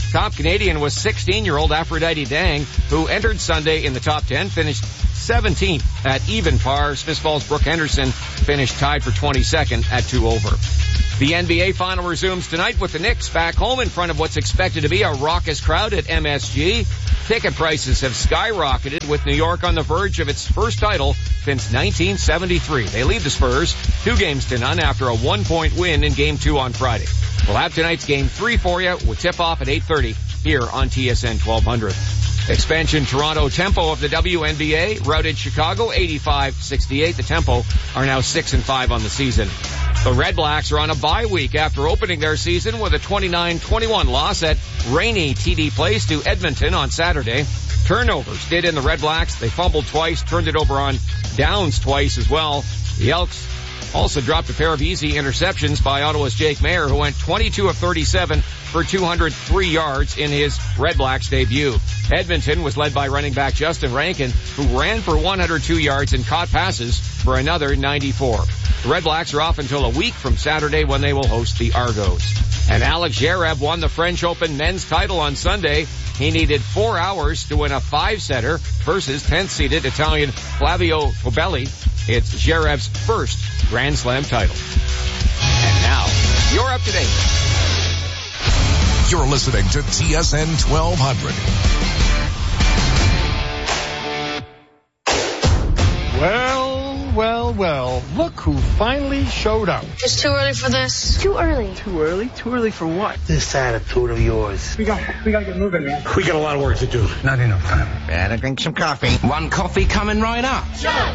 Speaker 1: Top Canadian was 16-year-old Aphrodite Dang, who entered Sunday in the top 10, finished 17th at even par. Smith Falls' Brooke Henderson finished tied for 22nd at 2 over. The NBA final resumes tonight with the Knicks back home in front of what's expected to be a raucous crowd at MSG. Ticket prices have skyrocketed, with New York on the verge of its first title since 1973. They lead the Spurs 2-0 after a 1-point win in Game 2 on Friday. We'll have tonight's Game 3 for you with tip-off at 8:30 here on TSN 1200. Expansion Toronto Tempo of the WNBA routed Chicago 85-68. The Tempo are now 6-5 on the season. The Red Blacks are on a bye week after opening their season with a 29-21 loss at rainy TD Place to Edmonton on Saturday. Turnovers did in the Red Blacks. They fumbled twice, turned it over on downs twice as well. The Elks also dropped a pair of easy interceptions by Ottawa's Jake Mayer, who went 22 of 37 for 203 yards in his Red Blacks debut. Edmonton was led by running back Justin Rankin, who ran for 102 yards and caught passes for another 94. The Red Blacks are off until a week from Saturday when they will host the Argos. And Alex Zverev won the French Open men's title on Sunday. He needed 4 hours to win a 5-setter versus 10th-seeded Italian Flavio Cobolli. It's Zverev's first Grand Slam title. And now, you're up to date.
Speaker 2: You're listening to TSN 1200.
Speaker 8: Well, look who finally showed up.
Speaker 9: It's too early for this. Too early.
Speaker 8: Too early? Too early for what?
Speaker 9: This attitude of yours.
Speaker 8: We gotta get moving, man. We got a lot of work to do. Not enough time.
Speaker 9: Better drink some coffee.
Speaker 24: One coffee coming right up.
Speaker 9: Shut.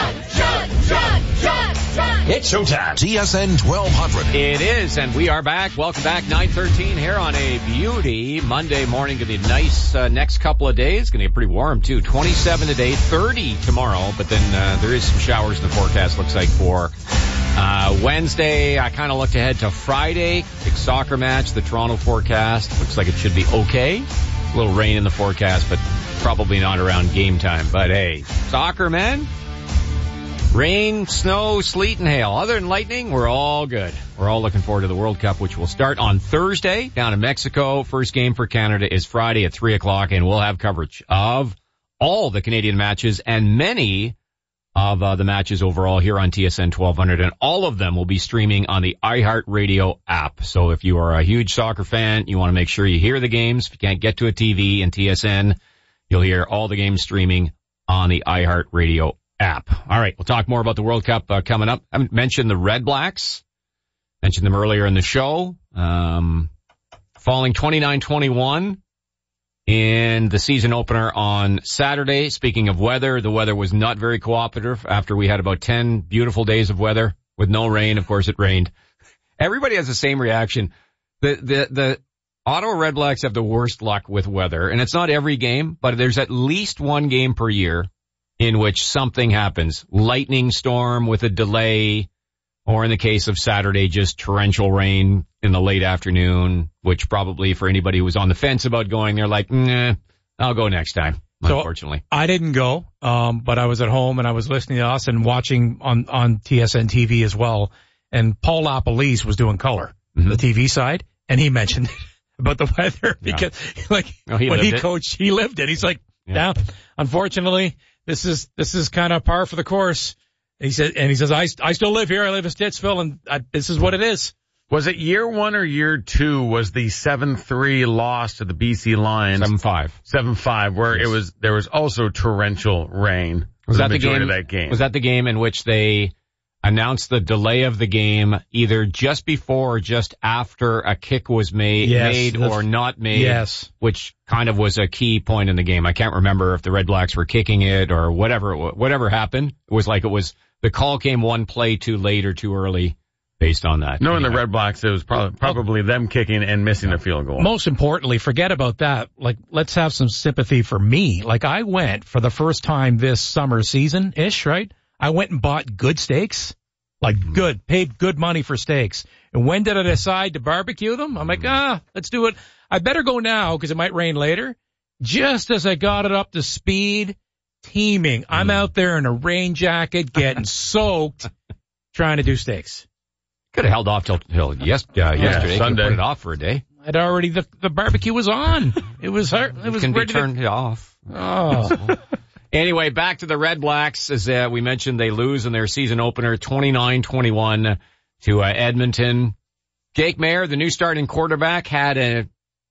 Speaker 8: It's showtime.
Speaker 2: TSN 1200.
Speaker 1: It is, and we are back. Welcome back, 9:13 here on a beauty Monday morning. Gonna be a nice next couple of days. Gonna get pretty warm too. 27 today, 30 tomorrow, but then there is some showers in the forecast, looks like, for Wednesday. I kind of looked ahead to Friday. Big soccer match, the Toronto forecast. Looks like it should be okay. A little rain in the forecast, but probably not around game time. But hey, soccer, man. Rain, snow, sleet, and hail. Other than lightning, we're all good. We're all looking forward to the World Cup, which will start on Thursday down in Mexico. First game for Canada is Friday at 3 o'clock, and we'll have coverage of all the Canadian matches and many of the matches overall here on TSN 1200, and all of them will be streaming on the iHeartRadio app. So if you are a huge soccer fan, you want to make sure you hear the games. If you can't get to a TV and TSN, you'll hear all the games streaming on the iHeartRadio app. All right, we'll talk more about the World Cup coming up. I mentioned the Red Blacks. Mentioned them earlier in the show. Falling 29-21 in the season opener on Saturday. Speaking of weather, the weather was not very cooperative after we had about 10 beautiful days of weather with no rain. Of course, it rained. Everybody has the same reaction. The Ottawa Red Blacks have the worst luck with weather, and it's not every game, but there's at least one game per year in which something happens. Lightning storm with a delay, or in the case of Saturday, just torrential rain in the late afternoon, which probably for anybody who was on the fence about going, they're like, nah, I'll go next time, unfortunately.
Speaker 20: So I didn't go, but I was at home and I was listening to us and watching on TSN TV as well. And Paul LaPolice was doing color, the TV side, and he mentioned about the weather because when he coached, he lived it. He's like, yeah, unfortunately, this is kind of par for the course. He says, I still live here. I live in Stittsville, and this is what it is.
Speaker 19: Was it year one or year two was the 7-3 loss to the BC Lions?
Speaker 1: 7-5.
Speaker 19: 7-5, where there was also torrential rain.
Speaker 1: Was that the game? Was that the game in which they announced the delay of the game either just before or just after a kick was made or not made?
Speaker 20: Yes.
Speaker 1: Which kind of was a key point in the game. I can't remember if the Red Blacks were kicking it or whatever happened. It was like the call came one play too late or too early based on that.
Speaker 19: Knowing the Red Blacks, it was probably them kicking and missing a field goal.
Speaker 20: Most importantly, forget about that. Like, let's have some sympathy for me. Like, I went for the first time this summer season-ish, right? I went and bought good steaks, paid good money for steaks. And when did I decide to barbecue them? I'm like, let's do it. I better go now because it might rain later. Just as I got it up to speed, teeming. I'm out there in a rain jacket, getting soaked, trying to do steaks.
Speaker 1: Could have held off till yesterday.
Speaker 19: Sunday.
Speaker 1: Put it off for a day.
Speaker 20: The barbecue was on. It was hard. It was
Speaker 1: can be
Speaker 20: ready
Speaker 1: turned off.
Speaker 20: Oh.
Speaker 1: Anyway, back to the Red Blacks. As we mentioned, they lose in their season opener 29-21 to Edmonton. Jake Maier, the new starting quarterback, had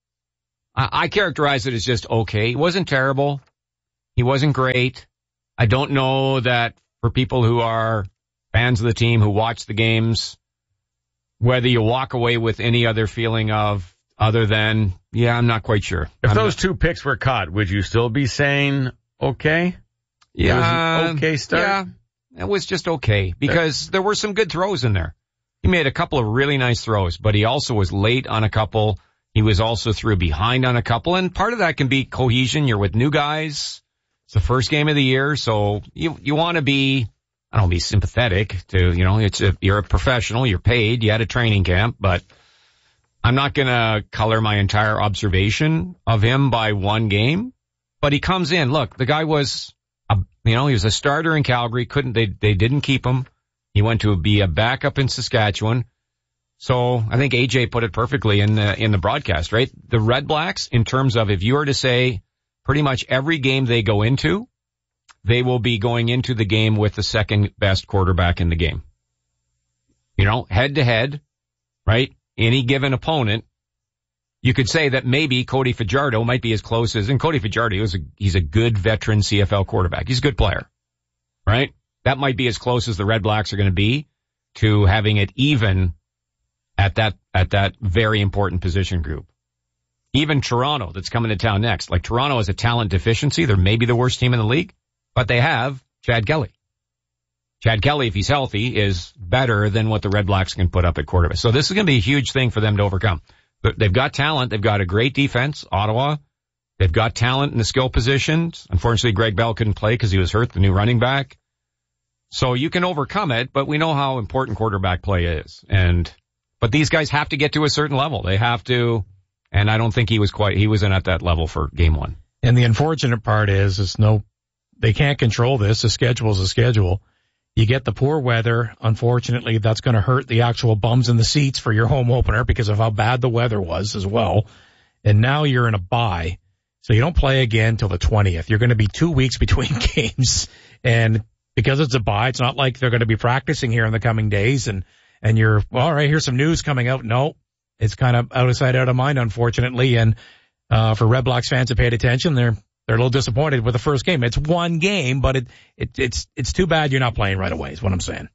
Speaker 1: I characterize it as just okay. He wasn't terrible. He wasn't great. I don't know that for people who are fans of the team who watch the games, whether you walk away with any other feeling of other than, yeah, I'm not quite sure.
Speaker 19: If those two picks were caught, would you still be saying okay?
Speaker 1: Yeah.
Speaker 19: It was an okay start?
Speaker 1: Yeah, it was just okay because there were some good throws in there. He made a couple of really nice throws, but he also was late on a couple. He was also threw behind on a couple, and part of that can be cohesion. You're with new guys. It's the first game of the year, so you want to be, I don't be sympathetic to, you're a professional, you're paid, you had a training camp, but I'm not going to color my entire observation of him by one game. But he comes in. Look, the guy was, he was a starter in Calgary. They didn't keep him. He went to be a backup in Saskatchewan. So I think AJ put it perfectly in the broadcast, right? The Red Blacks, in terms of if you were to say pretty much every game they go into, they will be going into the game with the second best quarterback in the game. Head to head, right? Any given opponent. You could say that maybe Cody Fajardo might be as close as, and Cody Fajardo, he's a good veteran CFL quarterback. He's a good player, right? That might be as close as the Red Blacks are going to be to having it even at that very important position group. Even Toronto, that's coming to town next. Like, Toronto has a talent deficiency. They're maybe the worst team in the league, but they have Chad Kelly. Chad Kelly, if he's healthy, is better than what the Red Blacks can put up at quarterback. So this is going to be a huge thing for them to overcome. They've got talent. They've got a great defense, Ottawa. They've got talent in the skill positions. Unfortunately, Greg Bell couldn't play because he was hurt, the new running back. So you can overcome it, but we know how important quarterback play is. But these guys have to get to a certain level. They have to, and I don't think he wasn't at that level for game one.
Speaker 20: And the unfortunate part is they can't control this. The schedule is a schedule. You get the poor weather. Unfortunately, that's going to hurt the actual bums in the seats for your home opener because of how bad the weather was as well. And now you're in a bye. So you don't play again till the 20th. You're going to be 2 weeks between games. And because it's a bye, it's not like they're going to be practicing here in the coming days. And you're, well, all right, here's some news coming out. No, it's kind of out of sight, out of mind, unfortunately. And for Red Blacks fans that paid attention, they're a little disappointed with the first game. It's one game, but it's too bad you're not playing right away is what I'm saying.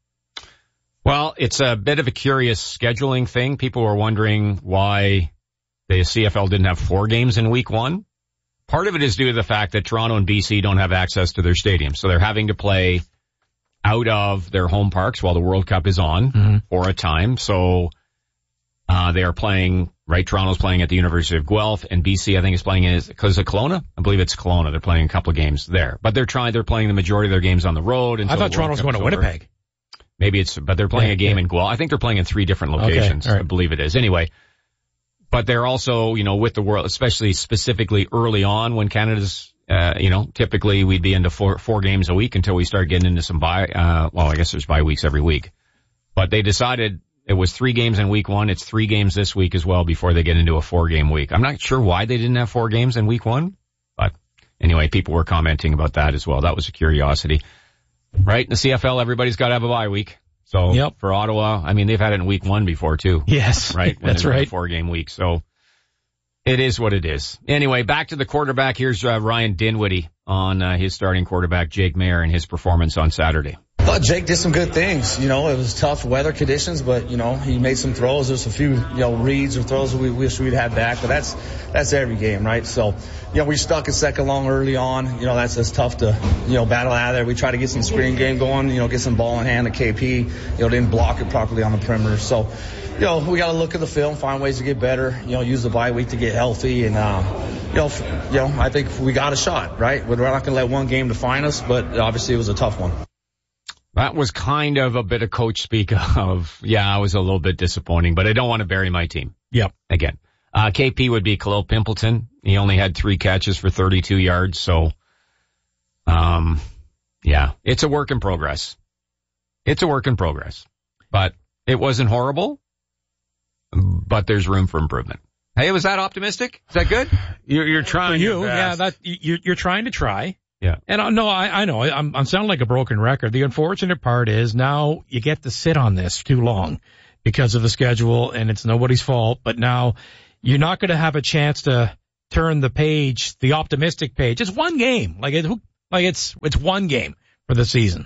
Speaker 1: Well, it's a bit of a curious scheduling thing. People were wondering why the CFL didn't have 4 games in week one. Part of it is due to the fact that Toronto and BC don't have access to their stadiums. So they're having to play out of their home parks while the World Cup is on for a time. So they are playing, right? Toronto's playing at the University of Guelph, and BC, I think, is playing because of Kelowna. I believe it's Kelowna. They're playing a couple of games there, but they're playing the majority of their games on the road.
Speaker 20: I thought Toronto's going to Winnipeg.
Speaker 1: Maybe but they're playing a game in Guelph. I think they're playing in 3 different locations.
Speaker 20: Okay, right.
Speaker 1: I believe it is. Anyway, but they're also, with the world, especially specifically early on when Canada's, typically we'd be into four games a week until we start getting into some I guess there's bye weeks every week, but they decided it was 3 games in week one. It's 3 games this week as well before they get into a 4-game week. I'm not sure why they didn't have 4 games in week one, but anyway, people were commenting about that as well. That was a curiosity, right? In the CFL, everybody's got to have a bye week. So for Ottawa, I mean, they've had it in week one before too.
Speaker 20: Yes.
Speaker 1: Right?
Speaker 20: That's right.
Speaker 1: 4-game week. So it is what it is. Anyway, back to the quarterback. Here's Ryan Dinwiddie on his starting quarterback, Jake Maier, and his performance on Saturday.
Speaker 10: Well, Jake did some good things. It was tough weather conditions, but, he made some throws. There's a few, reads or throws that we wish we'd had back, but that's every game, right? So, we stuck at second long early on. That's tough to, battle out of there. We try to get some screen game going, get some ball in hand. The KP, didn't block it properly on the perimeter. So, we got to look at the film, find ways to get better, use the bye week to get healthy. And, I think we got a shot, right? We're not going to let one game define us, but obviously it was a tough one.
Speaker 1: That was kind of a bit of coach speak of, I was a little bit disappointing, but I don't want to bury my team.
Speaker 20: Yep.
Speaker 1: Again. KP would be Khalil Pimpleton. He only had 3 catches for 32 yards. So, it's a work in progress. But it wasn't horrible, but there's room for improvement. Hey, was that optimistic? Is that good?
Speaker 19: You're trying.
Speaker 20: For you, yeah. You're trying to try.
Speaker 1: Yeah.
Speaker 20: And I know. I'm sounding like a broken record. The unfortunate part is now you get to sit on this too long because of the schedule, and it's nobody's fault. But now you're not going to have a chance to turn the page, the optimistic page. It's one game. It's one game for the season.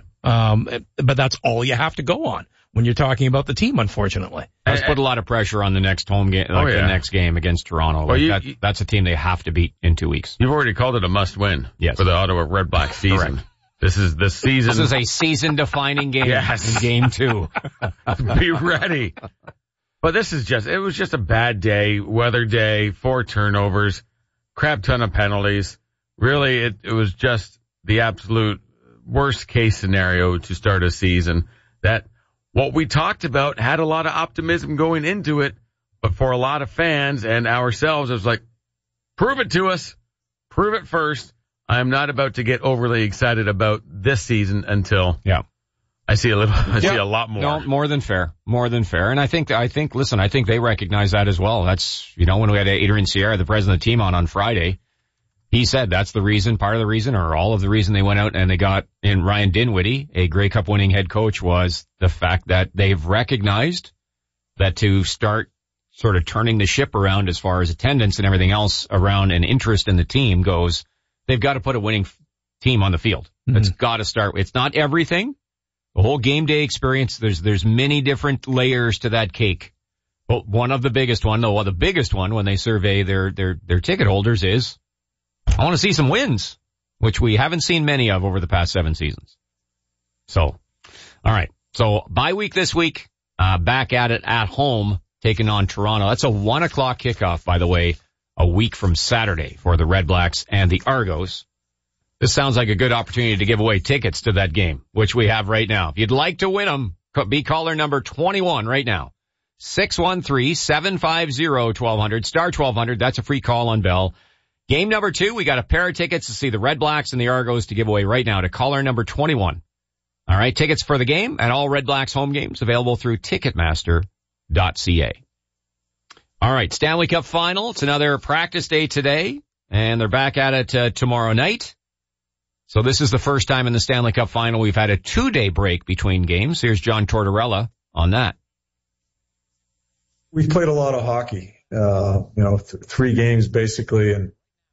Speaker 20: But that's all you have to go on when you're talking about the team, unfortunately.
Speaker 1: Let's put a lot of pressure on the next home game, the next game against Toronto.
Speaker 19: Well,
Speaker 1: that's a team they have to beat in 2 weeks.
Speaker 19: You've already called it a must-win for the Ottawa Red Black season.
Speaker 1: Correct.
Speaker 19: This is the season.
Speaker 1: This is a season-defining game in Game 2.
Speaker 19: Be ready. But it was just a bad day, weather day, 4 turnovers, crap ton of penalties. Really, it was just the absolute worst-case scenario to start a season. That what we talked about had a lot of optimism going into it, but for a lot of fans and ourselves, it was like, prove it to us. Prove it first. I'm not about to get overly excited about this season until I see a lot more.
Speaker 1: No, more than fair. And I think, listen, I think they recognize that as well. That's, when we had Adrian Sierra, the president of the team, on Friday, he said that's the reason, part of the reason, or all of the reason they went out and they got in Ryan Dinwiddie, a Grey Cup winning head coach, was the fact that they've recognized that to start sort of turning the ship around as far as attendance and everything else around and interest in the team goes, they've got to put a winning team on the field. Mm-hmm. It's got to start. It's not everything. The whole game day experience, there's many different layers to that cake. But the biggest one when they survey their ticket holders is, I want to see some wins, which we haven't seen many of over the past 7 seasons. So, all right. So bye week this week, back at it at home, taking on Toronto. That's a 1:00 kickoff, by the way, a week from Saturday for the Red Blacks and the Argos. This sounds like a good opportunity to give away tickets to that game, which we have right now. If you'd like to win them, be caller number 21 right now. 613-750-1200, star 1200. That's a free call on Bell. Game number 2, we got a pair of tickets to see the Red Blacks and the Argos to give away right now to caller number 21. All right, tickets for the game and all Red Blacks home games available through Ticketmaster.ca. All right, Stanley Cup Final. It's another practice day today, and they're back at it tomorrow night. So this is the first time in the Stanley Cup Final we've had a 2-day break between games. Here's John Tortorella on that.
Speaker 5: We've played a lot of hockey, 3 games basically in,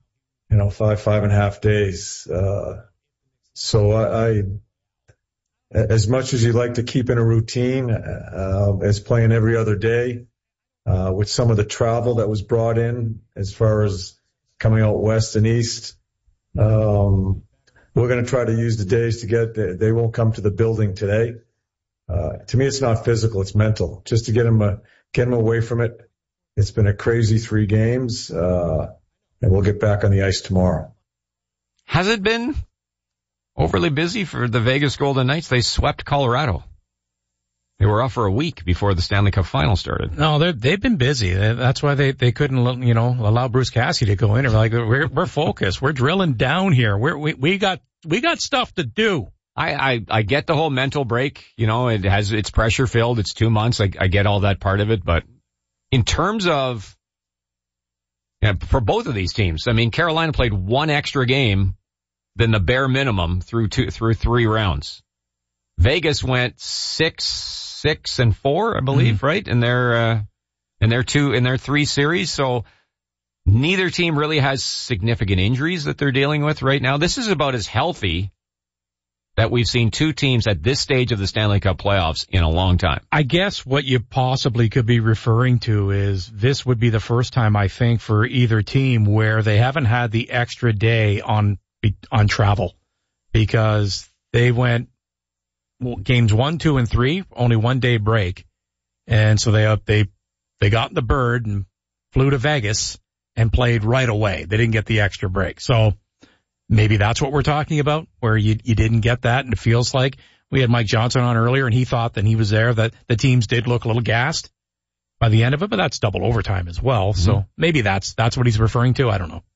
Speaker 5: 5.5 days. So I, as much as you like to keep in a routine, as playing every other day, with some of the travel that was brought in as far as coming out west and east, we're going to try to use the days to they won't come to the building today. To me, it's not physical, it's mental. Just to get them away from it. It's been a crazy 3 games, and we'll get back on the ice tomorrow.
Speaker 1: Has it been overly busy for the Vegas Golden Knights? They swept Colorado. They were off for a week before the Stanley Cup Final started.
Speaker 20: No, they've been busy. That's why they couldn't, allow Bruce Cassidy to go in. They're like, we're focused. We're drilling down here. We got stuff to do.
Speaker 1: I get the whole mental break. It's pressure filled. It's 2 months. I get all that part of it. But in terms of, for both of these teams, Carolina played 1 extra game than the bare minimum through 3 rounds. Vegas went 6-4, I believe, right? In their 3 series. So neither team really has significant injuries that they're dealing with right now. This is about as healthy that we've seen 2 teams at this stage of the Stanley Cup playoffs in a long time.
Speaker 20: I guess what you possibly could be referring to is this would be the first time, I think, for either team where they haven't had the extra day on travel, because they went games 1, 2, and 3, only 1 day break. And so they got the bird and flew to Vegas and played right away. They didn't get the extra break. So maybe that's what we're talking about, where you didn't get that. And it feels like we had Mike Johnson on earlier, and he thought that he was there, that the teams did look a little gassed by the end of it, but that's double overtime as well. Mm-hmm. So maybe that's what he's referring to. I don't know.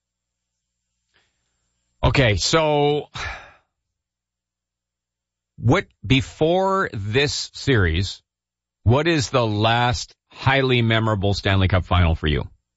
Speaker 1: Okay. So before this series, what is the last highly memorable Stanley Cup Final for you?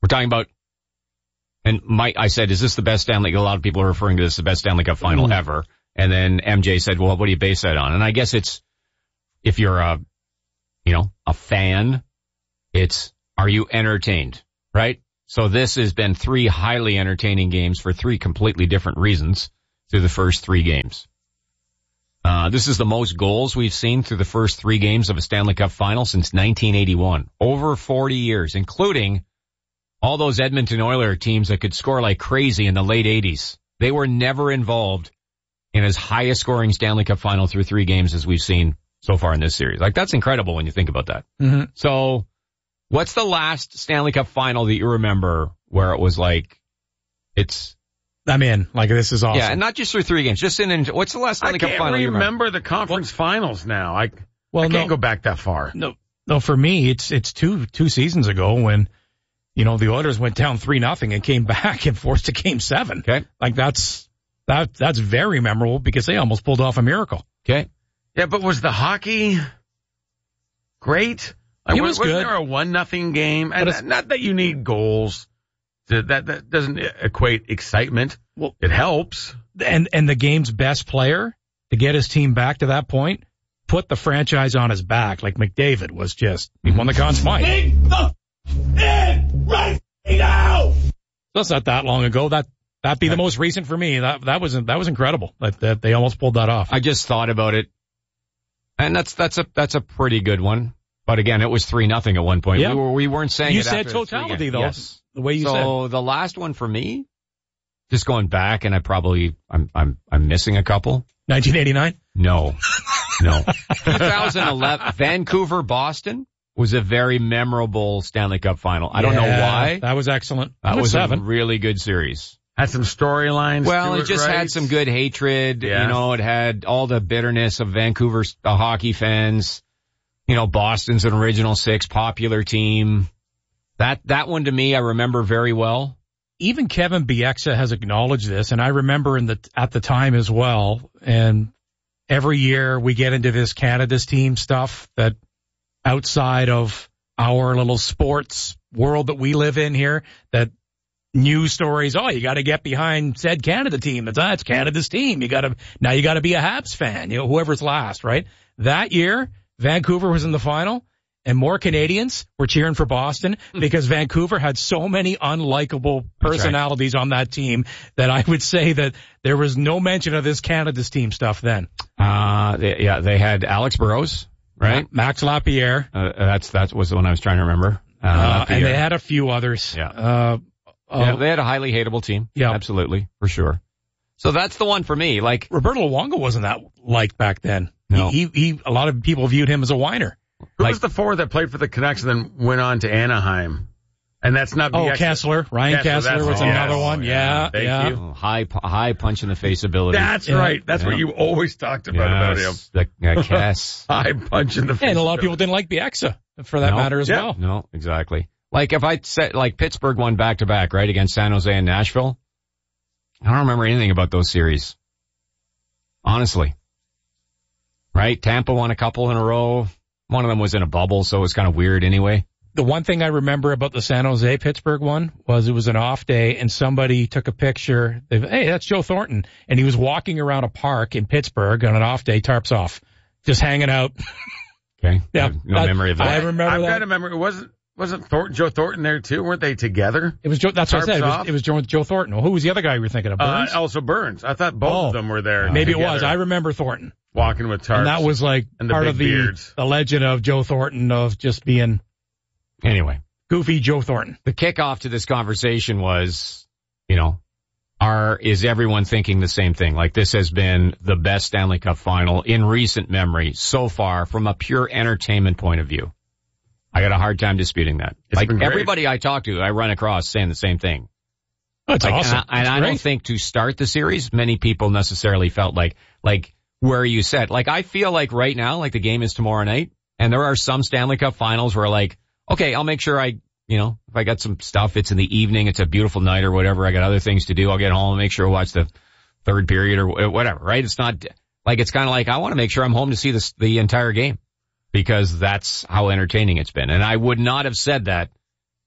Speaker 1: We're talking about, and Mike, I said, is this the best Stanley Cup? A lot of people are referring to this as the best Stanley Cup final ever. And then MJ said, well, what do you base that on? And I guess it's, if you're a fan, it's, are you entertained, right? So this has been 3 highly entertaining games for 3 completely different reasons through the first 3 games. This is the most goals we've seen through the first 3 games of a Stanley Cup final since 1981. Over 40 years, including all those Edmonton Oilers teams that could score like crazy in the late 80s. They were never involved in as high a scoring Stanley Cup final through 3 games as we've seen so far in this series. Like, that's incredible when you think about that.
Speaker 20: Mm-hmm.
Speaker 1: So, what's the last Stanley Cup final that you remember where it was like,
Speaker 20: I'm in. Like, this is awesome.
Speaker 1: Yeah, and not just through 3 games. Just what's the last Stanley Cup final you remember?
Speaker 19: I remember the conference finals now. I can't go back that far.
Speaker 20: No, for me, it's two seasons ago when, the Oilers went down 3-0 and came back and forced a Game 7.
Speaker 1: Okay.
Speaker 20: Like, that's very memorable because they almost pulled off a miracle.
Speaker 1: Okay.
Speaker 19: Yeah, but was the hockey great?
Speaker 20: It was good.
Speaker 19: Wasn't there a 1-0 game? And not that you need goals. That doesn't equate excitement. Well, it helps.
Speaker 20: And the game's best player, to get his team back to that point, put the franchise on his back. Like McDavid was he won the Conn Smythe.
Speaker 8: Take the in right now!
Speaker 20: That's not that long ago. That'd be the most recent for me. That was incredible. That they almost pulled that off.
Speaker 1: I just thought about it. And that's a pretty good one. But again, it was 3-0 at one point.
Speaker 20: Yeah.
Speaker 1: We weren't saying
Speaker 20: you
Speaker 1: it
Speaker 20: said
Speaker 1: after
Speaker 20: totality though.
Speaker 1: Yes.
Speaker 20: The way you said.
Speaker 1: So the last one for me, just going back, and I'm missing a couple.
Speaker 20: 1989?
Speaker 1: No. 2011, Vancouver, Boston was a very memorable Stanley Cup final. I don't know why.
Speaker 20: That was excellent.
Speaker 1: That was
Speaker 20: 7.
Speaker 1: a really good series.
Speaker 19: Had some storylines.
Speaker 1: Well, it just had some good hatred.
Speaker 19: Yeah.
Speaker 1: It had all the bitterness of Vancouver's hockey fans. Boston's an original 6 popular team. That one to me, I remember very well.
Speaker 20: Even Kevin Bieksa has acknowledged this, and I remember at the time as well. And every year we get into this Canada's team stuff that outside of our little sports world that we live in here, that news stories, you got to get behind said Canada team. That's Canada's team. You got to be a Habs fan, whoever's last, right? That year, Vancouver was in the final, and more Canadians were cheering for Boston because Vancouver had so many unlikable personalities on that team that I would say that there was no mention of this Canada's team stuff then.
Speaker 1: They had Alex Burrows, right?
Speaker 20: Max Lapierre.
Speaker 1: That was the one I was trying to remember.
Speaker 20: And they had a few others.
Speaker 1: Yeah. They had a highly hateable team.
Speaker 20: Yeah.
Speaker 1: Absolutely, for sure. So that's the one for me. Like,
Speaker 20: Roberto Luongo wasn't that liked back then.
Speaker 1: No.
Speaker 20: He a lot of people viewed him as a whiner.
Speaker 19: Who was the forward that played for the Canucks and then went on to Anaheim? And that's not
Speaker 20: Kessler. Ryan Kessler was another one. Yeah.
Speaker 19: Thank you.
Speaker 1: High punch in the face ability.
Speaker 19: That's right. That's what you always talked about him.
Speaker 1: Cass.
Speaker 19: High punch in the face.
Speaker 20: And a lot of people didn't like Bieksa for that matter as well.
Speaker 1: No, exactly. Like if I said Pittsburgh won back to back, right, against San Jose and Nashville. I don't remember anything about those series. Honestly. Right? Tampa won a couple in a row. One of them was in a bubble, so it was kind of weird anyway.
Speaker 20: The one thing I remember about the San Jose Pittsburgh one was it was an off day and somebody took a picture. Hey, that's Joe Thornton. And he was walking around a park in Pittsburgh on an off day, tarps off, just hanging out.
Speaker 1: Okay.
Speaker 20: Yeah.
Speaker 1: No memory of that.
Speaker 20: I remember that.
Speaker 19: I've got a memory. Wasn't Joe Thornton there too? Weren't they together?
Speaker 20: It was Joe. That's what I said. It was Joe Thornton. Well, who was the other guy you were thinking of? Burns?
Speaker 19: Also Burns. I thought both of them were there.
Speaker 20: Maybe
Speaker 19: together.
Speaker 20: it was. I remember Thornton.
Speaker 19: Walking with tarps.
Speaker 20: And that was like part of the legend of Joe Thornton of just being.
Speaker 1: Anyway.
Speaker 20: Goofy Joe Thornton.
Speaker 1: The kickoff to this conversation was, is everyone thinking the same thing? Like this has been the best Stanley Cup final in recent memory so far from a pure entertainment point of view. I got a hard time disputing that. Like everybody I talk to, I run across saying the same thing.
Speaker 20: That's awesome.
Speaker 1: And I don't think to start the series, many people necessarily felt like where are you set? Like I feel like right now, like the game is tomorrow night, and there are some Stanley Cup finals where like, okay, I'll make sure if I got some stuff, it's in the evening, it's a beautiful night or whatever, I got other things to do, I'll get home and make sure I watch the third period or whatever, right? It's not like, it's kind of like I want to make sure I'm home to see the entire game because that's how entertaining it's been. And I would not have said that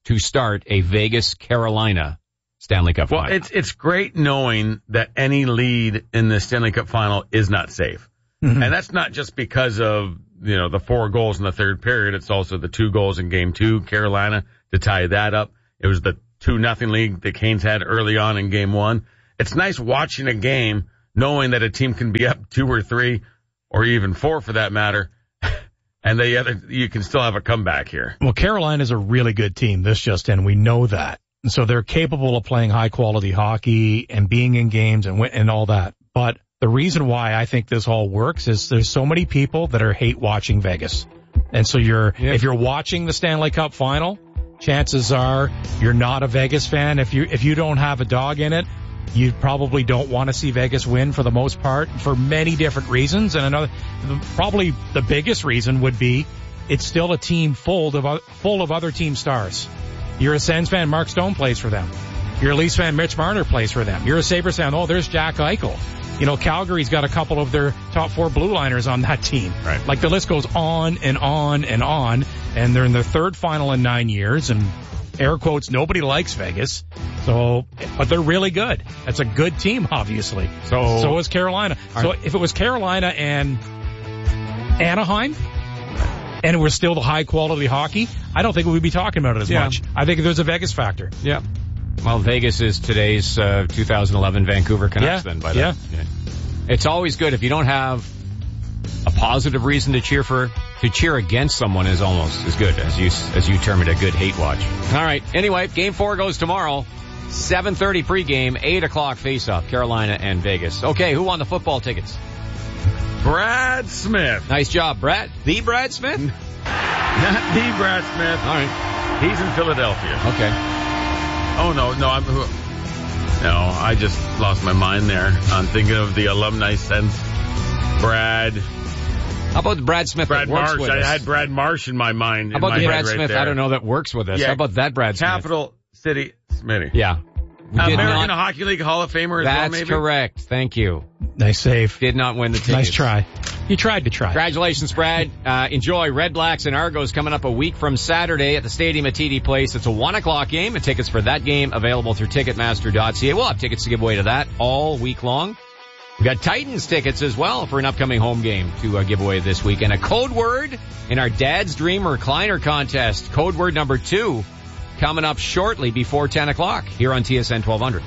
Speaker 1: to start a Vegas-Carolina Stanley Cup final.
Speaker 19: Well, it's great knowing that any lead in the Stanley Cup final is not safe. Mm-hmm. And that's not just because of, the 4 goals in the third period. It's also the 2 goals in game 2, Carolina, to tie that up. It was the 2-0 lead the Canes had early on in game 1. It's nice watching a game knowing that a team can be up 2 or 3 or even 4 for that matter. And you can still have a comeback here.
Speaker 20: Well, Carolina's a really good team this just in. We know that. And so they're capable of playing high-quality hockey and being in games and all that. But the reason why I think this all works is there's so many people that are hate watching Vegas. And so if you're watching the Stanley Cup final, chances are you're not a Vegas fan. If you don't have a dog in it, you probably don't want to see Vegas win for the most part for many different reasons. And probably the biggest reason would be it's still a team full of other team stars. You're a Sens fan, Mark Stone plays for them. You're a Leafs fan, Mitch Marner plays for them. You're a Sabres fan, there's Jack Eichel. Calgary's got a couple of their top 4 blue liners on that team.
Speaker 19: Right.
Speaker 20: Like the list goes on and on and on, and they're in their 3rd final in 9 years, and air quotes, nobody likes Vegas. But they're really good. That's a good team, obviously. So is Carolina. So if it was Carolina and Anaheim, and it was still the high quality hockey, I don't think we'd be talking about it as much. I think there's a Vegas factor.
Speaker 1: Yeah. Well, Vegas is today's 2011 Vancouver Canucks then by that. Yeah. It's always good if you don't have a positive reason to cheer against someone is almost as good as you term it, a good hate watch. All right. Anyway, game 4 goes tomorrow. 7:30 pregame, 8 o'clock face-off, Carolina and Vegas. Okay, who won the football tickets?
Speaker 19: Brad Smith.
Speaker 1: Nice job, Brad. The Brad Smith?
Speaker 19: Not the Brad Smith.
Speaker 1: All right.
Speaker 19: He's in Philadelphia.
Speaker 1: Okay.
Speaker 19: Oh, no, I just lost my mind there. I'm thinking of the alumni sense. Brad.
Speaker 1: How about the Brad Smith that works
Speaker 19: Marsh.
Speaker 1: with us?
Speaker 19: I had Brad Marsh in my mind.
Speaker 1: How about the Brad
Speaker 19: right
Speaker 1: Smith
Speaker 19: there.
Speaker 1: I don't know that works with us?
Speaker 19: Yeah.
Speaker 1: How about that Brad Smith?
Speaker 19: Capital City Smitty.
Speaker 1: Yeah.
Speaker 19: American Hockey League Hall of Famer as well, maybe?
Speaker 1: That's correct. Thank you.
Speaker 20: Nice save.
Speaker 1: Did not win the tickets.
Speaker 20: Nice try. You tried to try.
Speaker 1: Congratulations, Brad. Enjoy Red Blacks and Argos coming up a week from Saturday at the stadium at TD Place. It's a 1 o'clock game, and tickets for that game available through Ticketmaster.ca. We'll have tickets to give away to that all week long. We got Titans tickets as well for an upcoming home game to give away this week. And a code word in our Dad's Dream Recliner contest. Code word number 2 coming up shortly before 10 o'clock here on TSN 1200.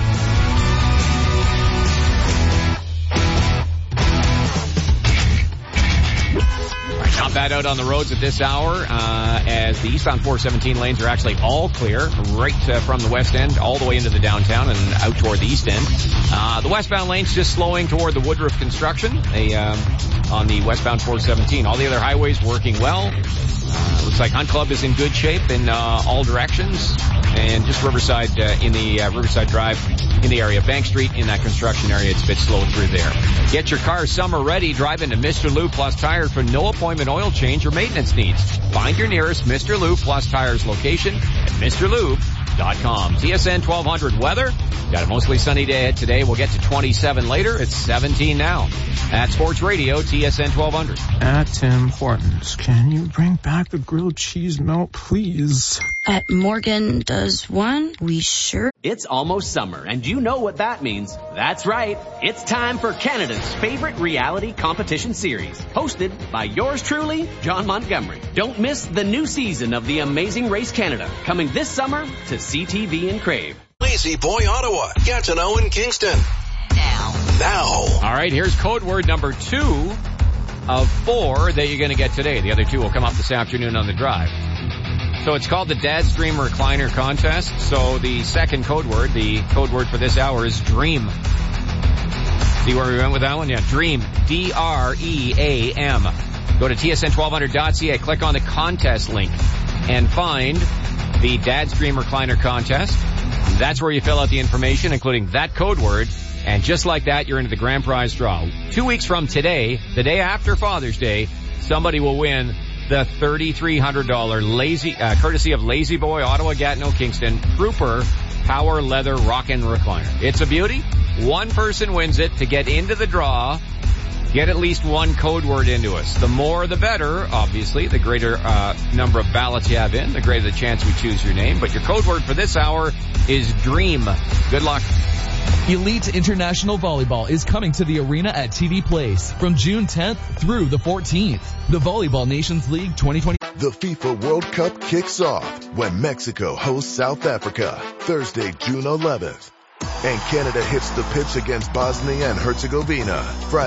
Speaker 1: Not bad out on the roads at this hour, as the eastbound 417 lanes are actually all clear right from the west end all the way into the downtown and out toward the east end. The westbound lane's just slowing toward the Woodruff construction on the westbound 417. All the other highways working well. Looks like Hunt Club is in good shape in all directions, and just Riverside in the Riverside Drive in the area. Bank Street in that construction area, it's a bit slow through there. Get your car summer ready. Drive into Mr. Lou Plus Tires for no appointment oil change or maintenance needs. Find your nearest Mr. Lou Plus Tires location at MrLube.com. TSN 1200 weather. Got a mostly sunny day ahead today. We'll get to 27 later. It's 17 now. At Sports Radio, TSN 1200.
Speaker 6: At Tim Hortons, can you bring back the grilled cheese melt, please?
Speaker 11: At Morgan Does One, we sure.
Speaker 12: It's almost summer, and you know what that means. That's right. It's time for Canada's favorite reality competition series, hosted by yours truly, John Montgomery. Don't miss the new season of The Amazing Race Canada, coming this summer to CTV and Crave.
Speaker 2: Lazy Boy Ottawa. Get to know in Kingston. Now.
Speaker 1: All right, here's code word number 2 of 4 that you're going to get today. The other 2 will come up this afternoon on the drive. So it's called the Dad's Dream Recliner Contest. So the second code word, the code word for this hour is dream. See where we went with that one? Yeah, dream. D-R-E-A-M. Go to tsn1200.ca, click on the contest link, and find the Dad's Dream Recliner Contest. That's where you fill out the information, including that code word. And just like that, you're into the grand prize draw. 2 weeks from today, the day after Father's Day, somebody will win the $3,300 courtesy of Lazy Boy, Ottawa, Gatineau, Kingston, Trooper Power Leather Rockin' Recliner. It's a beauty. One person wins it to get into the draw Get at least one code word into us. The more, the better, obviously. The greater number of ballots you have in, the greater the chance we choose your name. But your code word for this hour is dream. Good luck.
Speaker 3: Elite International Volleyball is coming to the arena at TD Place from June 10th through the 14th. The Volleyball Nations League 2020.
Speaker 13: The FIFA World Cup kicks off when Mexico hosts South Africa Thursday, June 11th. And Canada hits the pitch against Bosnia and Herzegovina Friday.